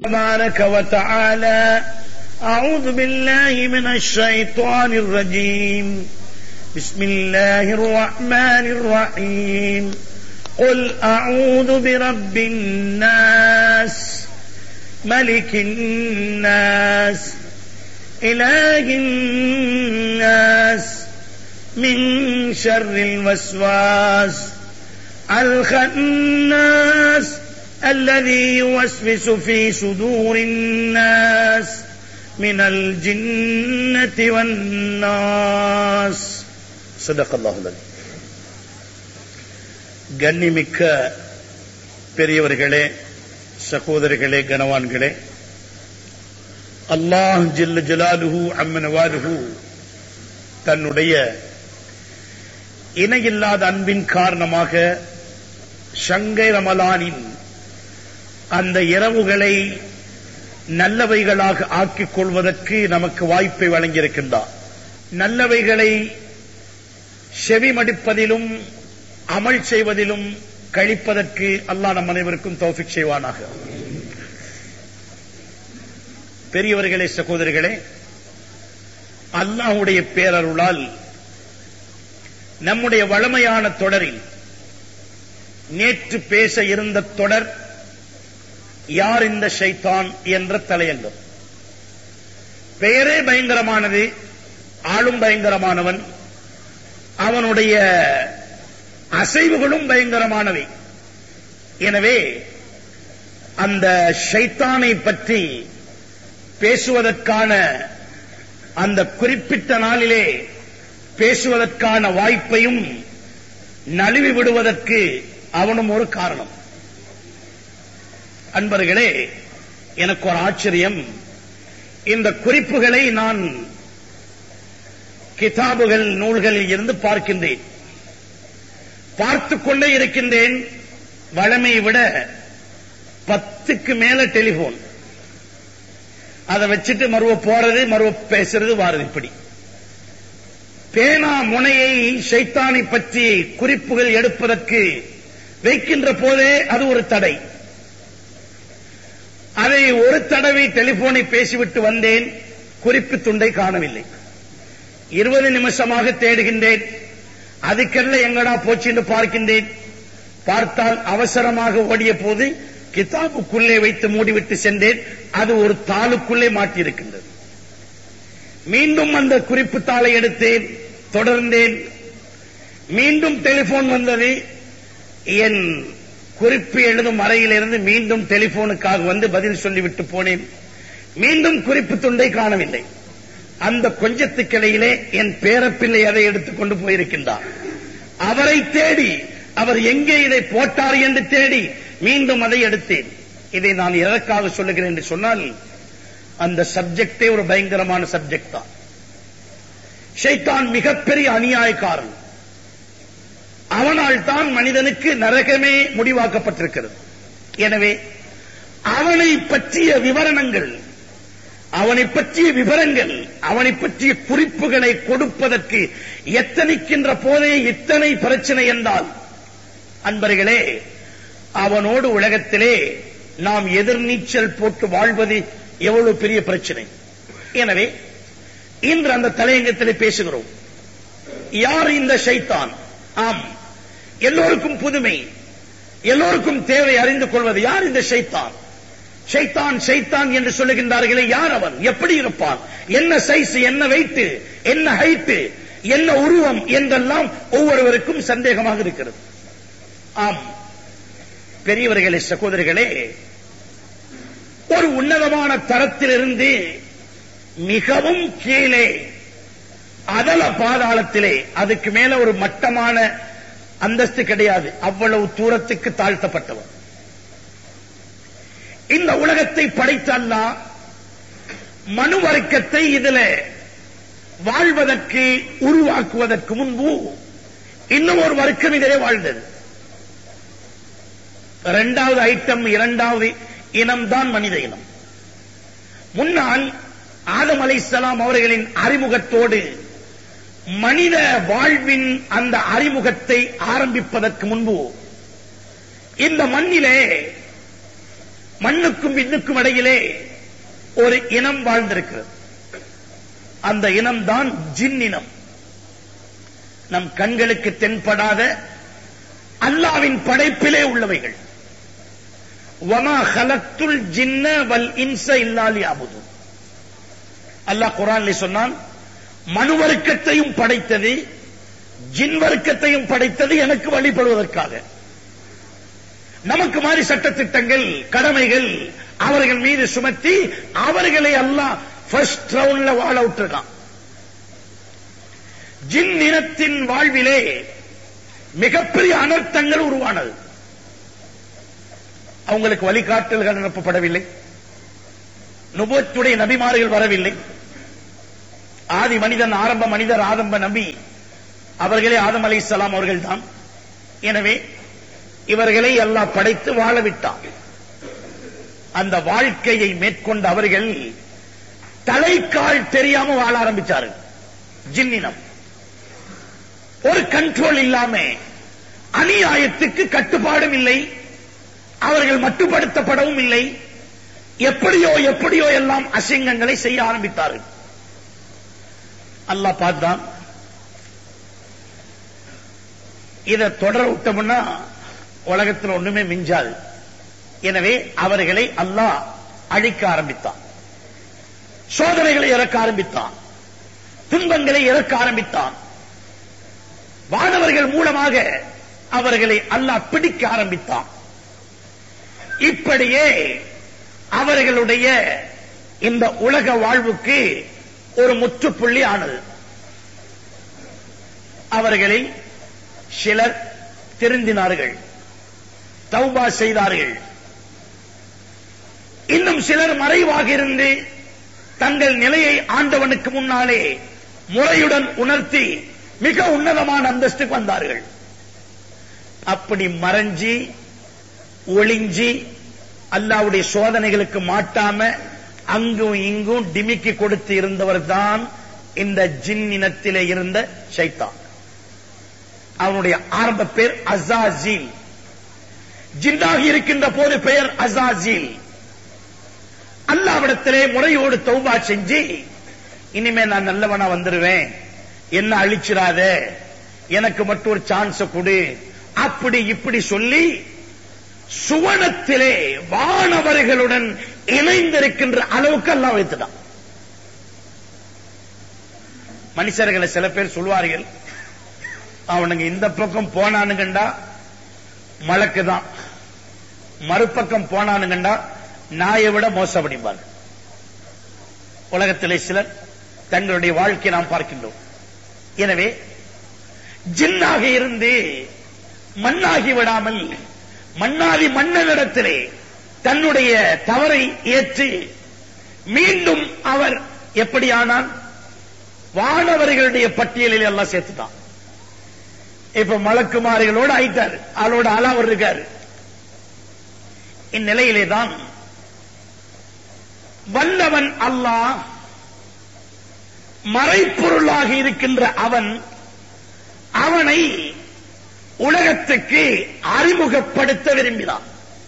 أعوذ بالله من الشيطان الرجيم. بسم الله الرحمن الرحيم. قل أعوذ برب الناس ملك الناس إله الناس من شر الوسواس الخناس الذي يوسوس في صدور الناس من الجنة والناس. صدق الله العظيم. கண்ணிமிக்க பெரியவர்களே, சகோதரர்களே, கனவான்களே, அல்லாஹ் ஜல்ல ஜலாலுஹு அம்மன வாலுஹு தன்னுடைய இணையில்லாத அன்பின் காரணமாக ஷங்கை ரமலானின் அந்த இரவுகளை நல்லவைகளாக ஆக்கிக் கொள்வதற்கு நமக்கு வாய்ப்பை வழங்கியிருக்கின்றார். நல்லவைகளை செவிமடிப்பதிலும் அமல் செய்வதிலும் கழிப்பதற்கு அல்லாஹ் நம் அனைவருக்கும் தௌஃபீக் செய்வானாக. பெரியவர்களே, சகோதரர்களே, அல்லாஹ்வுடைய பேரருளால் நம்முடைய வளமையான தொடரில் நேற்று பேச இருந்த தொடர் யார் இந்த ஷைத்தான் என்ற தலையங்கம். பெயரே பயங்கரமானது, ஆளும் பயங்கரமானவன், அவனுடைய அசைவுகளும் பயங்கரமானவை. எனவே அந்த ஷைத்தானை பற்றி பேசுவதற்கான அந்த குறிப்பிட்ட நாளிலே பேசுவதற்கான வாய்ப்பையும் நழுவி விடுவதற்கு அவனும் ஒரு காரணம். அன்பர்களே, எனக்கு ஒரு ஆச்சரியம். இந்த குறிப்புகளை நான் கிதாபுகள் நூல்களில் இருந்து பார்க்கின்றேன், பார்த்துக் கொண்டே இருக்கின்றேன். வழமையை விட 10க்கு மேல டெலிபோன், அதை வச்சுட்டு மறுவ போறது, மறுவ பேசுறது, வாரது. இப்படி பேனா முனையை ஷைத்தானை பற்றி குறிப்புகள் எடுப்பதற்கு வைக்கின்ற போதே அது ஒரு தடை. அதை ஒரு தடவை டெலிபோனை பேசிவிட்டு வந்தேன், குறிப்பு துண்டை காணவில்லை. 20 நிமிஷமாக தேடுகின்றேன், அதுக்கெல்லாம் எங்கடா போச்சு என்று பார்க்கின்றேன். பார்த்தால் அவசரமாக ஓடிய போது கிதாபுக்குள்ளே வைத்து மூடிவிட்டு சென்றேன். அது ஒரு தாளுக்குள்ளே மாட்டியிருக்கின்றது. மீண்டும் அந்த குறிப்பு தாளை எடுத்தேன், தொடர்ந்தேன். மீண்டும் டெலிபோன் வந்தது. என் குறிப்பு எழுதும் அறையிலிருந்து மீண்டும் டெலிபோனுக்காக வந்து பதில் சொல்லிவிட்டு போனேன். மீண்டும் குறிப்பு துண்டை காணவில்லை. அந்த கொஞ்சத்துக்கிடையிலே என் பேரப்பிள்ளை அதை எடுத்துக்கொண்டு போயிருக்கின்றார். அவரை தேடி, அவர் எங்கே இதை போட்டார் என்று தேடி மீண்டும் அதை எடுத்தேன். இதை நான் எதற்காக சொல்லுகிறேன் என்று சொன்னால், அந்த சப்ஜெக்டே ஒரு பயங்கரமான சப்ஜெக்ட் தான். ஷைத்தான் மிகப்பெரிய அநியாயக்காரன். அவனால் தான் மனிதனுக்கு நரகமே முடிவாக்கப்பட்டிருக்கிறது. எனவே அவனை பற்றிய விவரணங்கள், அவனை பற்றிய விவரங்கள், அவனை பற்றிய குறிப்புகளை கொடுப்பதற்கு எத்தனிக்கின்ற போதே இத்தனை பிரச்சனை என்றால், அன்பர்களே, அவனோடு உலகத்திலே நாம் எதிர்நீச்சல் போட்டு வாழ்வது எவ்வளவு பெரிய பிரச்சனை. எனவே இன்று அந்த தலையங்கத்திலே பேசுகிறோம். யார் இந்த ஷைத்தான்? ஆம், எல்லோருக்கும் புதுமை, எல்லோருக்கும் தேவை அறிந்து கொள்வது. யார் இந்த ஷைத்தான்? ஷைத்தான் ஷைத்தான் என்று சொல்லுகின்றார்களே, யார் அவன்? எப்படி இருப்பான்? என்ன சைஸ், என்ன வெயிட், என்ன ஹைட், என்ன உருவம் என்றெல்லாம் ஒவ்வொருவருக்கும் சந்தேகமாக இருக்கிறது. ஆம் பெரியவர்களே, சகோதரிகளே, ஒரு உன்னதமான தரத்திலிருந்து மிகவும் கீழே அதல பாதாளத்திலே, அதுக்கு மேல ஒரு மட்டமான அந்தஸ்து கிடையாது, அவ்வளவு தூரத்துக்கு தாழ்த்தப்பட்டவன். இந்த உலகத்தை படைத்த அல்லாஹ் மனு வர்க்கத்தை இதுல வாழ்வதற்கு உருவாக்குவதற்கு முன்பு இன்னும் ஒரு வர்க்கம் இதிலே வாழ்ந்தது. இரண்டாவது ஐட்டம், இரண்டாவது இனம்தான் மனித இனம். முன்னால் ஆதம் அலைஹிஸ்ஸலாம் அவர்களின் அறிமுகத்தோடு மனித வாழ்வின் அந்த அறிமுகத்தை ஆரம்பிப்பதற்கு முன்பு இந்த மண்ணிலே, மண்ணுக்கும் விண்ணுக்கும் இடையிலே ஒரு இனம் வாழ்ந்திருக்கிறது. அந்த இனம்தான் ஜின் இனம். நம் கண்களுக்கு தென்படாத அல்லாஹ்வின் படைப்பிலே உள்ளவைகள். வமா ஹலக்துல் ஜின்ன வல் இன்ஸ இல்லா லியஅபுதூன். அல்லாஹ் குர்ஆனிலே சொன்னான், மனு வர்க்கத்தையும் படைத்தது, ஜின் வர்க்கத்தையும் படைத்தது எனக்கு வழிபடுவதற்காக. நமக்கு மாதிரி சட்டத்திட்டங்கள், கடமைகள் அவர்கள் மீது சுமத்தி அவர்களை அல்லாஹ் ஃபர்ஸ்ட் ரவுண்ட்ல வாழ விட்டுருக்கான். ஜின் இனத்தின் வாழ்விலே மிகப்பெரிய அனர்த்தங்கள் உருவானது. அவங்களுக்கு வழிகாட்டல்கள் அனுப்பப்படவில்லை, நுபுவத்துடைய நபிமார்கள் வரவில்லை. ஆதி மனிதன், ஆரம்ப மனிதர், ஆரம்ப நபி அவர்களே ஆதம் அலைஹிஸ்ஸலாம் அவர்கள் தான். எனவே இவர்களை அல்லாஹ் படைத்து வாழ விட்டான். அந்த வாழ்க்கையை மேற்கொண்ட அவர்கள் தலைக்கால் தெரியாம வாழ ஆரம்பிச்சார்கள். ஜின்னினம் ஒரு கண்ட்ரோல் இல்லாம, அநியாயத்துக்கு கட்டுப்பாடும் இல்லை, அவர்கள் மட்டுப்படுத்தப்படவும் இல்லை. எப்படியோ எல்லாம் அசிங்கங்களை செய்ய ஆரம்பித்தார்கள். அல்லாஹ் பார்த்தான், இதை தொடர விட்டோம்னா உலகத்தில் ஒண்ணுமே மிஞ்சாது. எனவே அவர்களை அல்லாஹ் அழிக்க ஆரம்பித்தான். சோதனைகளை இறக்க ஆரம்பித்தான், துன்பங்களை இறக்க ஆரம்பித்தான். வானவர்கள் மூலமாக அவர்களை அல்லாஹ் பிடிக்க ஆரம்பித்தான். இப்படியே அவர்களுடைய இந்த உலக வாழ்வுக்கு ஒரு முற்றுப்புள்ளி ஆனது. அவர்களில் சிலர் திருந்தினார்கள், தௌபா செய்தார்கள். இன்னும் சிலர் மறைவாக இருந்து தங்கள் நிலையை ஆண்டவனுக்கு முன்னாலே முறையுடன் உணர்த்தி மிக உன்னதமான அந்தஸ்துக்கு வந்தார்கள். அப்படி மறைஞ்சி ஒளிஞ்சி அல்லாஹ்வுடைய சோதனைகளுக்கு மாட்டாம அங்கும் இங்கும் டிமிக்கி கொடுத்து இருந்தவர் தான் இந்த ஜின் இனத்திலே இருந்த ஷைத்தான். அவனுடைய ஆரம்ப பேர் அஸாஸீல். ஜின்னாகி இருக்கின்ற போது பெயர் அஸாஸீல். அல்லாஹ்விடத்திலே முறையோடு தௌபா செஞ்சு, இனிமே நான் நல்லவனா வந்துருவேன், என்ன அழிச்சிராத, எனக்கு மட்டும் ஒரு சான்ஸ் கொடு, அப்படி இப்படி சொல்லி சுவனத்திலே வானவர்களுடன் இணைந்திருக்கின்ற அளவுக்கு அல்லாஹ் வைத்துட்டான். மனுஷர்களை சில பேர் சொல்வார்கள், அவனுங்க இந்த பக்கம் போனானுங்கண்டா மலக்குதான், மறுபக்கம் போனானுங்கண்டா நாயை விட மோசப்படிப்பார். உலகத்திலே சிலர் தங்களுடைய வாழ்க்கையை நாம் பார்க்கின்றோம். எனவே ஜின்னாக இருந்து மண்ணாகி விடாமல் மண்ணாதி மன்னனிடத்திலே தன்னுடைய தவறை ஏற்று மீண்டும் அவர் எப்படியானால் வானவர்களுடைய பட்டியலில் எல்லாம் சேர்த்துட்டான். இப்ப மலக்குமாரிகளோடு ஆயிட்டாரு, ஆளோட ஆளாவர் இருக்காரு. இந்நிலையிலே தான் வல்லவன் அல்லாஹ், மறைப்பொருளாக இருக்கின்ற அவனை உலகத்துக்கு அறிமுகப்படுத்த விரும்பினான்.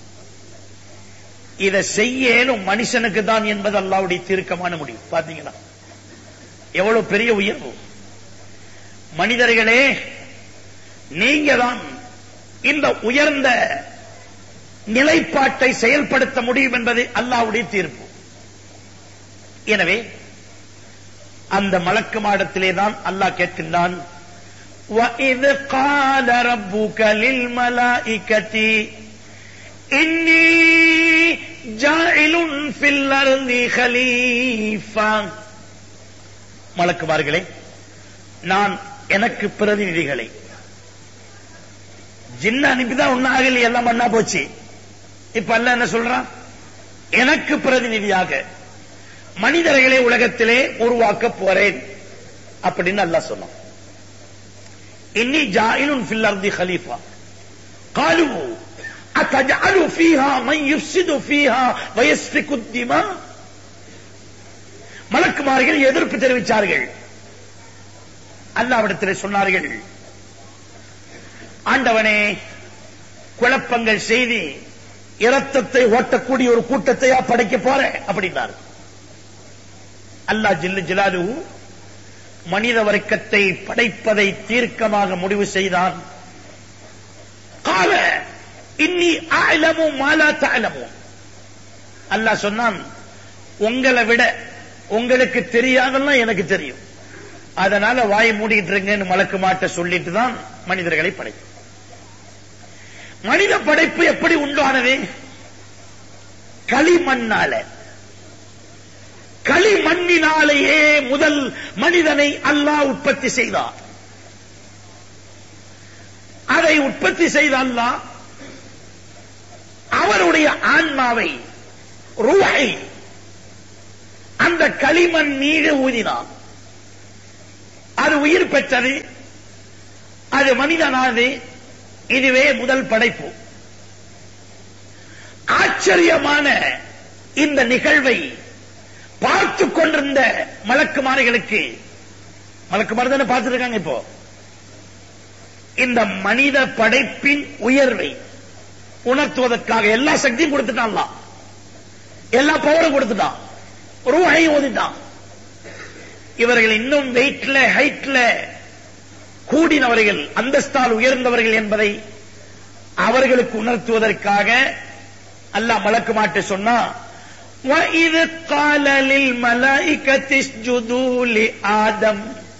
இதை செய்யலும் மனுஷனுக்கு தான் என்பது அல்லாஹ்வுடைய தீர்க்கமான முடிவு. பாத்தீங்களா எவ்வளவு பெரிய உயர்வு. மனிதர்களே, நீங்க தான் இந்த உயர்ந்த நிலைப்பாட்டை செயல்படுத்த முடியும் என்பது அல்லாஹ்வுடைய தீர்ப்பு. எனவே அந்த மலக்கு மாடத்திலே தான் அல்லாஹ் கேட்கின்றான், وَإِذْ قَالَ رَبُّكَ لِلْمَلَائِكَةِ إِنِّي جَاعِلٌ فِي الْأَرْضِ خَلِيفَةً. மலக்குமார்களே, நான் எனக்கு பிரதிநிதிகளை, ஜின்ன அனுப்பிதான் ஒன்னாகல, எல்லாம் மண்ணா போச்சு. இப்ப அல்லாஹ் என்ன சொல்றான்? எனக்கு பிரதிநிதியாக மனிதர்களை உலகத்திலே உருவாக்க போறேன் அப்படின்னு அல்லாஹ் சொன்னான். இன்னி ஜாயிலுன் ஃபில் அர்தி கலீஃபா قالوا أتجعل فيها من يفسد فيها ويسفك الدماء. மலக்குமார்கள் எதிர்ப்பு தெரிவித்தார்கள். அல்லாஹ்விடத்தில் சொன்னார்கள், ஆண்டவனே, குழப்பங்கள் செய்து இரத்தத்தை ஓட்டக்கூடிய ஒரு கூட்டத்தையா படைக்க போற அப்படின்னார். அல்லாஹ் ஜல்ல ஜலாலுஹு மனித வர்க்கத்தை படைப்பதை தீர்க்கமாக முடிவு செய்தான். கால இன்னி அஅலமு மா லா தஅலமூன். அல்லாஹ் சொன்னான், உங்களை விட உங்களுக்கு தெரியாதெல்லாம் எனக்கு தெரியும், அதனால வாயை மூடிட்டு இருங்கன்னு மலக்கு மாட்ட சொல்லிட்டு தான் மனிதர்களை படைக்கும். மனித படைப்பு எப்படி உண்டானது? களிமண்ணால. களிமண்ணினாலேயே முதல் மனிதனை அல்லாஹ் உற்பத்தி செய்தார். அதை உற்பத்தி செய்த அல்லாஹ் அவருடைய ஆன்மாவை, ரூஹை அந்த களிமண் மீது ஊதினார். அது உயிர் பெற்றது, அது மனிதனானது. இதுவே முதல் படைப்பு. ஆச்சரியமான இந்த நிகழ்வை பார்த்து கொண்டிருந்த மலக்குமார்களுக்கு, மலக்குமார் தானே பார்த்துட்டு இருக்காங்க, இப்போ இந்த மனித படைப்பின் உயர்வை உணர்த்துவதற்காக எல்லா சக்தியும் கொடுத்துட்டான், எல்லா பவரும் கொடுத்துட்டான், ரூஹையும் ஓதிட்டான். இவர்கள் இன்னும் வெயிட்ல ஹைட்ல கூடினவர்கள், அந்தஸ்தால் உயர்ந்தவர்கள் என்பதை அவர்களுக்கு உணர்த்துவதற்காக அல்லாஹ் மலக்கு மாட்ட சொன்னா, وَإِذْ قَالَ لِلْمَلَائِكَةِ اسْجُدُوا لِآدَمَ.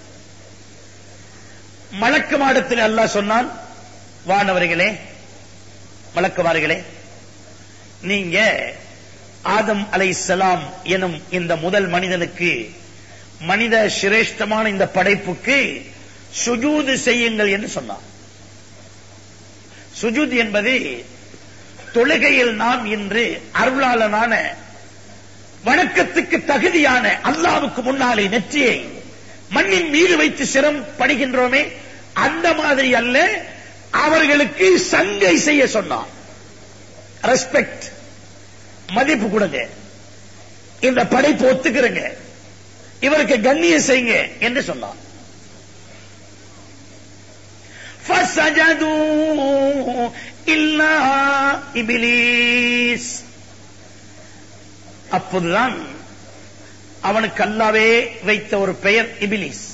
மலக்கு மாடத்தில் அல்லாஹ் சொன்னான், வானவர்களே, மலக்குமார்களே, நீங்க ஆதம் அலைஹிஸ்ஸலாம் எனும் இந்த முதல் மனிதனுக்கு, மனித சிரேஷ்டமான இந்த படைப்புக்கு சுஜூது செய்யுங்கள் என்று சொன்னார். சுஜூத் என்பது தொழுகையில் நாம் இன்று அருளாளனான, வணக்கத்துக்கு தகுதியான அல்லாஹ்வுக்கு முன்னாலே நெற்றியை மண்ணின் மீது வைத்து சிரம் படுகின்றோமே, அந்த மாதிரி அல்ல, அவர்களுக்கு சங்கை செய்ய சொன்னார். ரெஸ்பெக்ட், மதிப்பு கொடுங்க, இந்த படைப்பு ஒத்துக்கிறங்க, இவருக்கு கண்ணியம் செய்யுங்க என்று சொன்னார். فَسَجَدُوا إِلَّا إِبْلِيسَ. அப்போதுதான் அவனுக்கு அல்லாஹ்வே வைத்த ஒரு பெயர் இபிலிஸ்.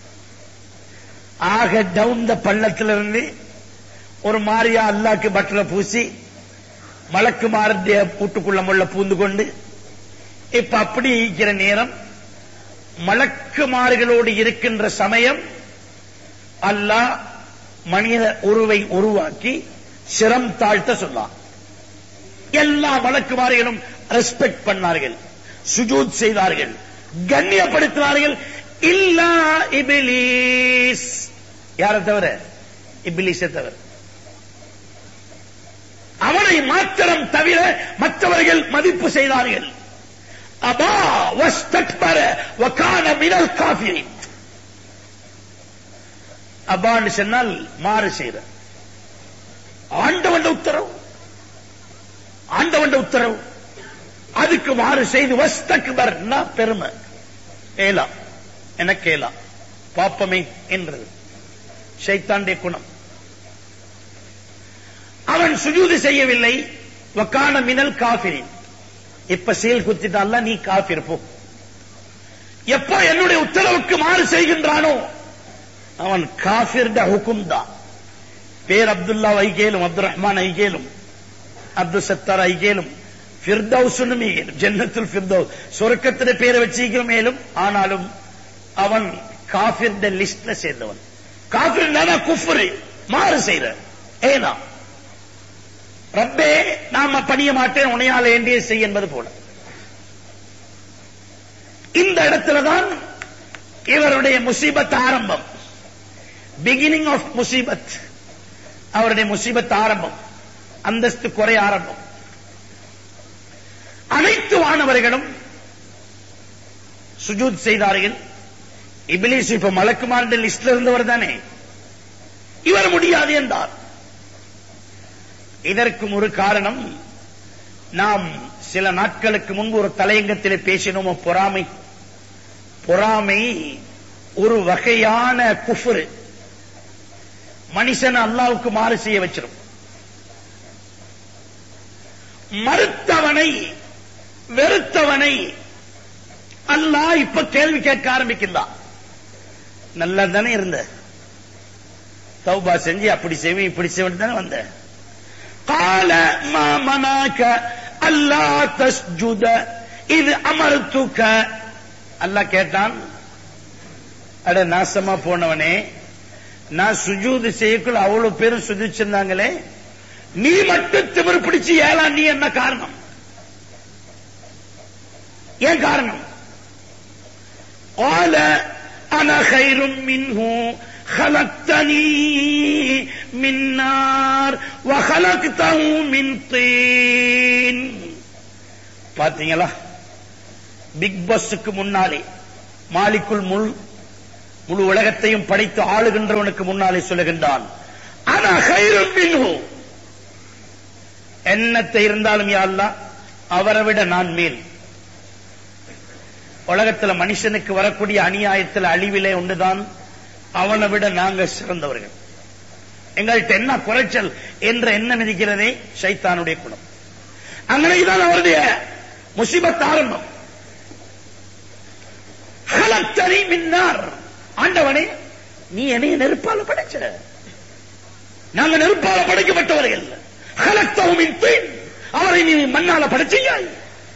ஆக டவுன் த பள்ளத்திலிருந்து ஒரு மாரியா அல்லாஹ்க்கு பட்டரை பூசி மலக்குமாருடைய பூட்டுக்குள்ள முள்ள பூந்து கொண்டு, இப்ப அப்படி இருக்கிற நேரம், மலக்குமார்களோடு இருக்கின்ற சமயம் அல்லாஹ் மனித உருவை உருவாக்கி சிரம் தாழ்த்த சொன்னார். எல்லா மலக்குமார்களும் ரெஸ்பெக்ட் பண்ணார்கள், சுஜூத் செய்தார்கள், கண்ணியப்படுத்தினார்கள். இல்லா இபிலிஸ், யாரை தவிர? இபிலிஸை தவிர. அவனை மாத்திரம் தவிர மற்றவர்கள் மதிப்பு செய்தார்கள். அபா வஸ்தக்பர வகான மினல் காஃபிரின். அபான்னு சொன்னால் மாறு செய்யற. ஆண்டவன் உத்தரவு, ஆண்டவன் உத்தரவு, அதுக்கு மாறு செய்து வஸ்தக்பர்னா பெருமை, ஏலா எனக்கு ஏலா பாப்பமே என்றது ஷைத்தானுடைய குணம். அவன் சுஜூது செய்யவில்லை. வகான மினல் காஃபிரின். இப்ப சீல் குத்திட்டான்ல, நீ காஃபிர் போ. எப்போ என்னுடைய உத்தரவுக்கு மாறு செய்கின்றானோ அவன் காஃபிர் ஹுக்கும் தான். பேர் அப்துல்லா ஐகேலும், அப்துல் ரஹ்மான் ஐகேலும், அப்துல் சத்தார் ஐகேலும், ஃபிர்தௌஸ்னும் ஐகேலும், ஜன்னத்துல் ஃபிர்தௌஸ் சொர்க்கத்திலே பேரை வச்சிருக்கிறோம் மேலும். ஆனாலும் அவன் காஃபிர் லிஸ்ட்ல சேர்ந்தவன். காஃபிர் குஃப்ரு, மாறு செய்யற. ஏனா ரப்பே நாம பணிய மாட்டேன் உனையால் வேண்டிய செய் என்பது போல. இந்த இடத்துலதான் இவருடைய முசீபத் ஆரம்பம். பிகினிங் ஆஃப் முசீபத். அவருடைய முசீபத் ஆரம்பம், அந்தஸ்து குறை ஆரம்பம். அனைத்து வானவர்களும் சுஜூத் செய்தார்கள். இப்லீஸ் இப்ப மலக்குமாருடைய லிஸ்ட்ல இருந்தவர் தானே, இவர் முடியாது என்றார். இதற்கும் ஒரு காரணம், நாம் சில நாட்களுக்கு முன்பு ஒரு தலையங்கத்திலே பேசினோமோ, பொறாமை. பொறாமை ஒரு வகையான குஃப்ரு. மனுஷன் அல்லாஹ்வுக்கு மாறு செய்ய வச்சிரும். மறுத்தவனை வெறுத்தவனை அல்லாஹ் இப்ப கேள்வி கேட்க ஆரம்பிக்கிறான். நல்லா தானே இருந்த, தௌபா செஞ்சு அப்படி செய்வேன் இப்படி செய்வேன் தானே வந்த. قال ما منعك الا تسجد اذ امرتك. அல்லாஹ் கேட்டான், அட நாசமா போனவனே, நான் சுஜூது செய்யக்குள்ள அவ்வளவு பேரும் சுஜூதிச்சிருந்தாங்களே, நீ மட்டும் திமிரு பிடிச்சு ஏலா, நீ என்ன காரணம்? ஏன் காரணம்? قال انا خير منه خلقتني من نار وخلقته من طين. பாத்தீங்களா, பிக் பாஸ்க்கு முன்னாலே, மாலிக்குல் முழு உலகத்தையும் படைத்து ஆளுகின்றவனுக்கு முன்னாலே சொல்லுகின்றான், அனா கைரும் மின்ஹு. என்னத்தை இருந்தாலும் யா அல்லாஹ், அவரை விட நான் மேல். உலகத்தில் மனுஷனுக்கு வரக்கூடிய அநியாயத்தில் அழிவிலே ஒன்றுதான், அவனை விட நாங்க சிறந்தவர்கள். எங்கள்கிட்ட என்ன குறைச்சல் என்ற எண்ணம் இருக்கிறதே ஷைத்தானுடைய குணம். அங்கனைதான் அவருடைய முசீபத் ஆரம்பம். ஹலக்தனி மின் நார். ஆண்டவனே, நீ என்னை நெருப்பால படைச்ச, நாங்க நெருப்பால படைக்கப்பட்டவர்கள். ஹலக்தஹு மின் தீன். அவரை நீ மண்ணால படைச்சியாய்.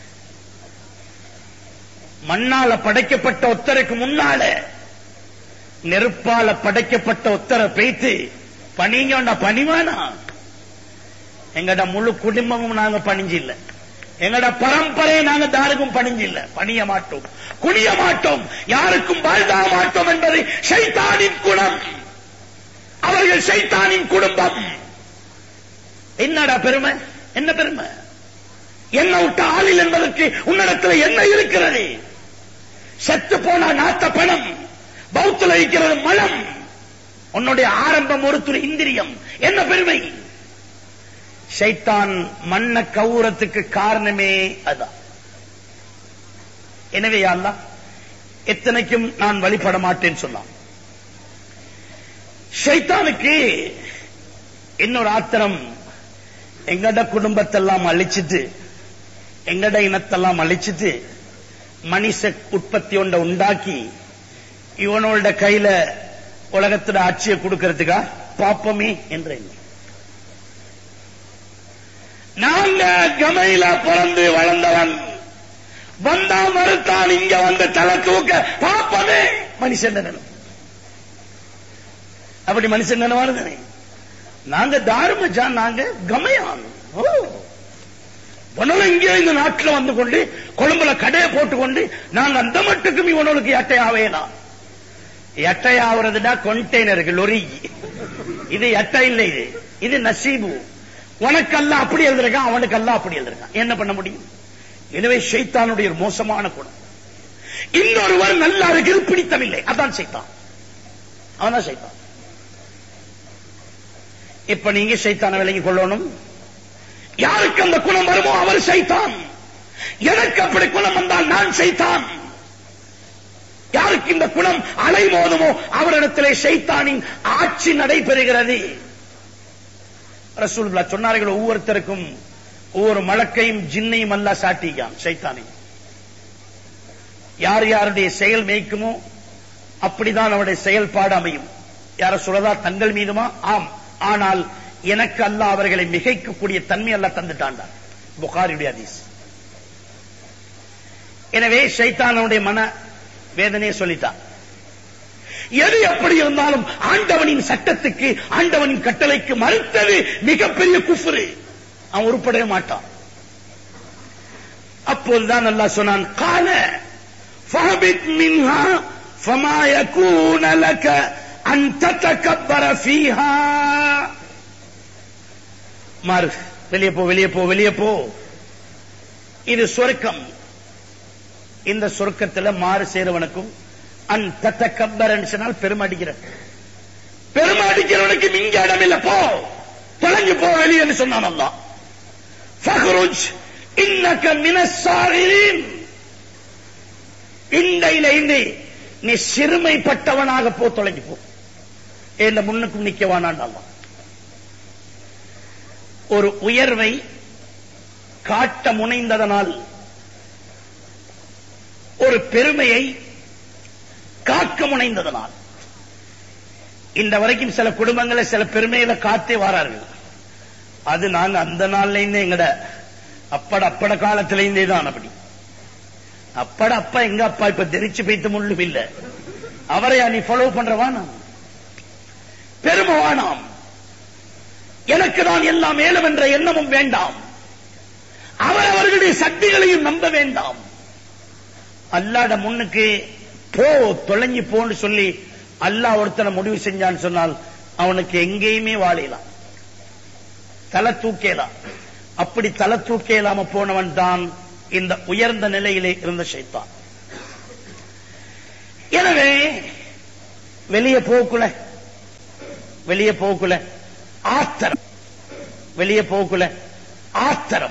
மண்ணால படைக்கப்பட்ட ஒத்தருக்கு முன்னால நெருப்பால படைக்கப்பட்ட ஒத்தரை பேய்த்து பணிங்க பணிவானா? எங்கட முழு குடும்பமும் நாங்க பணிஞ்சு இல்ல, எங்கட பரம்பரையை நாங்க தாருக்கும் பணிஞ்சு இல்ல, பணிய மாட்டோம், குனிய மாட்டோம், யாருக்கும் வாழ்தாக மாட்டோம் என்பது ஷைத்தானின் குணம். அவர்கள் ஷைத்தானின் குடும்பம். என்னடா பெருமை? என்ன பெருமை? என்ன விட்ட ஆளில் என்பதற்கு உன்னிடத்தில் என்ன இருக்கிறது? செத்து போன நாத்த பணம், பௌத்துல இருக்கிறது மலம். உன்னுடைய ஆரம்பம் ஒரு துணி இந்திரியம். என்ன பெருமை? ஷைத்தான் மண்ண கவுரத்துக்கு காரணமே அதான். எனவே அல்லாஹ் எத்தனைக்கும் நான் வழிபட மாட்டேன்னு சொன்னான். ஷைத்தானுக்கு இன்னொரு ஆத்திரம், எங்கட குடும்பத்தெல்லாம் அழிச்சிட்டு, எங்கட இனத்தெல்லாம் அழிச்சிட்டு, மனுஷ உற்பத்தி ஒன்றை உண்டாக்கி இவனோட கையில உலகத்துல ஆட்சியை கொடுக்கிறதுக்கா பாப்பமே என்ற எண்ணம். நாங்க கமையில பிறந்து வளர்ந்தவன், வந்தா மறுத்தான், இங்க வந்து தலை தூக்க பாப்பமே மனுஷன் நினைவு. அப்படி மனுஷன் நினைவானது. நாங்க தாருமஜா, நாங்க கமையான். இங்கே இந்த நாட்டில் வந்து கொண்டு கொழும்புல கடையை போட்டுக்கொண்டு நாங்க அந்த மட்டுக்கும் இவனுக்கு எட்டையாவேனா? எட்டையாவதுடா கொண்டெய்னருக்கு லொரி. இது எட்டை இல்லை, இது நசீபு. உனக்கு அல்லாஹ் அப்படி எழுதிருக்கான், அவனுக்கு அல்லாஹ் அப்படி எழுதிருக்கான். என்ன பண்ண முடியும்? எனவே ஷைத்தானுடைய ஒரு மோசமான குணம். இன்னொருவர் நல்லா இருக்கிறது பிடித்தமில்லை, அதான் ஷைத்தான். அவன்தான் ஷைத்தான். இப்ப நீங்க ஷைத்தானை விலகி கொள்ளணும். யாருக்கு அந்த குணம் வருமோ அவர் ஷைத்தான். எனக்கு அப்படி குணம் வந்தால் நான் ஷைத்தான். யாருக்கு இந்த குணம் அலைமோதுமோ அவரிடத்திலே ஷைத்தானின் ஆட்சி நடைபெறுகிறது. ரசூலுல்லாஹ் சொன்னார்கள், ஒவ்வொருத்தருக்கும் ஒவ்வொரு மலக்கையும் ஜின்னையும் அல்லாஹ் சாட்டிக்கான் ஷைத்தானையும். யார் யாருடைய செயல் மேய்க்குமோ அப்படிதான் அவருடைய செயல்பாடு அமையும். யார சொல்லதா தங்கள் மீதுமா? ஆம். ஆனால் எனக்கு அல்லாஹ் அவர்களை மிகைக்கக்கூடிய தன்மை அல்லாஹ் தந்துட்டான். புகாரியுடைய ஹதீஸ். எனவே ஷைத்தானுடைய மன வேதனையை சொல்லிட்டான். எது எப்படி இருந்தாலும் ஆண்டவனின் சட்டத்துக்கு ஆண்டவனின் கட்டளைக்கு மறுத்தது மிகப்பெரிய குஃப்ரு. அவன் உருப்படவே மாட்டான். அப்போதுதான் அல்லாஹ் சொன்னான், கால ஃபஹபித் மின்ஹா ஃபமா யகூன லக அன் ததகப்பர ஃபீஹா. மாறு, வெளியே போ, வெளியே போ, வெளியே போ. இது சொர்க்கம். இந்த சொர்க்கத்தில் மாறு சேருவனுக்கும் அன் ததகப்பர் சொன்னால் பெருமடிக்கிற பெருமடிக்கிறவனுக்கு இங்க இடம் இல்ல, போ, தொலைஞ்சு போ வெளியே சொன்னான் அல்லாஹ். ஃபஹ்ருஜ் இன்னக மினஸ் சாகிரீன். இன்றையிலிருந்து நீ சிறுமைப்பட்டவனாக போ, தொலைஞ்சு போ, என்ன முன்னுக்கும் நிக்கவானான் அல்லாஹ். ஒரு உயர்வை காட்ட முனைந்ததனால், ஒரு பெருமையை காக்க முனைந்ததனால், இந்த வரைக்கும் சில குடும்பங்களை சில பெருமையில காத்தே வாரார்கள். அது நாங்க அந்த நாள்ல இருந்தே எங்கட அப்பட காலத்திலேருந்தே தான் அப்படி. அப்பா எங்க அப்பா இப்ப தெரிச்சு பைத்து முள்ளும் இல்ல. அவரையா நீ ஃபாலோ பண்றவானாம், பெருமவானாம். எனக்கு தான் எல்லாம் மேலும் என்ற எண்ணமும் வேண்டாம். அவர்களுடைய சக்திகளையும் நம்ப வேண்டாம். அல்லாஹ்ட முன்னுக்கு போ, தொலைஞ்சு போன்னு சொல்லி அல்லாஹ் ஒருத்தனை முடிவு செஞ்சான்னு சொன்னால் அவனுக்கு எங்கேயுமே வாழலாம், தலை தூக்கலாம். அப்படி தலை தூக்கலாம போனவன் தான் இந்த உயர்ந்த நிலையிலே இருந்த ஷைத்தான். எனவே வெளியே போக்குல ஆத்திரம், வெளியே போக்குல ஆத்திரம்.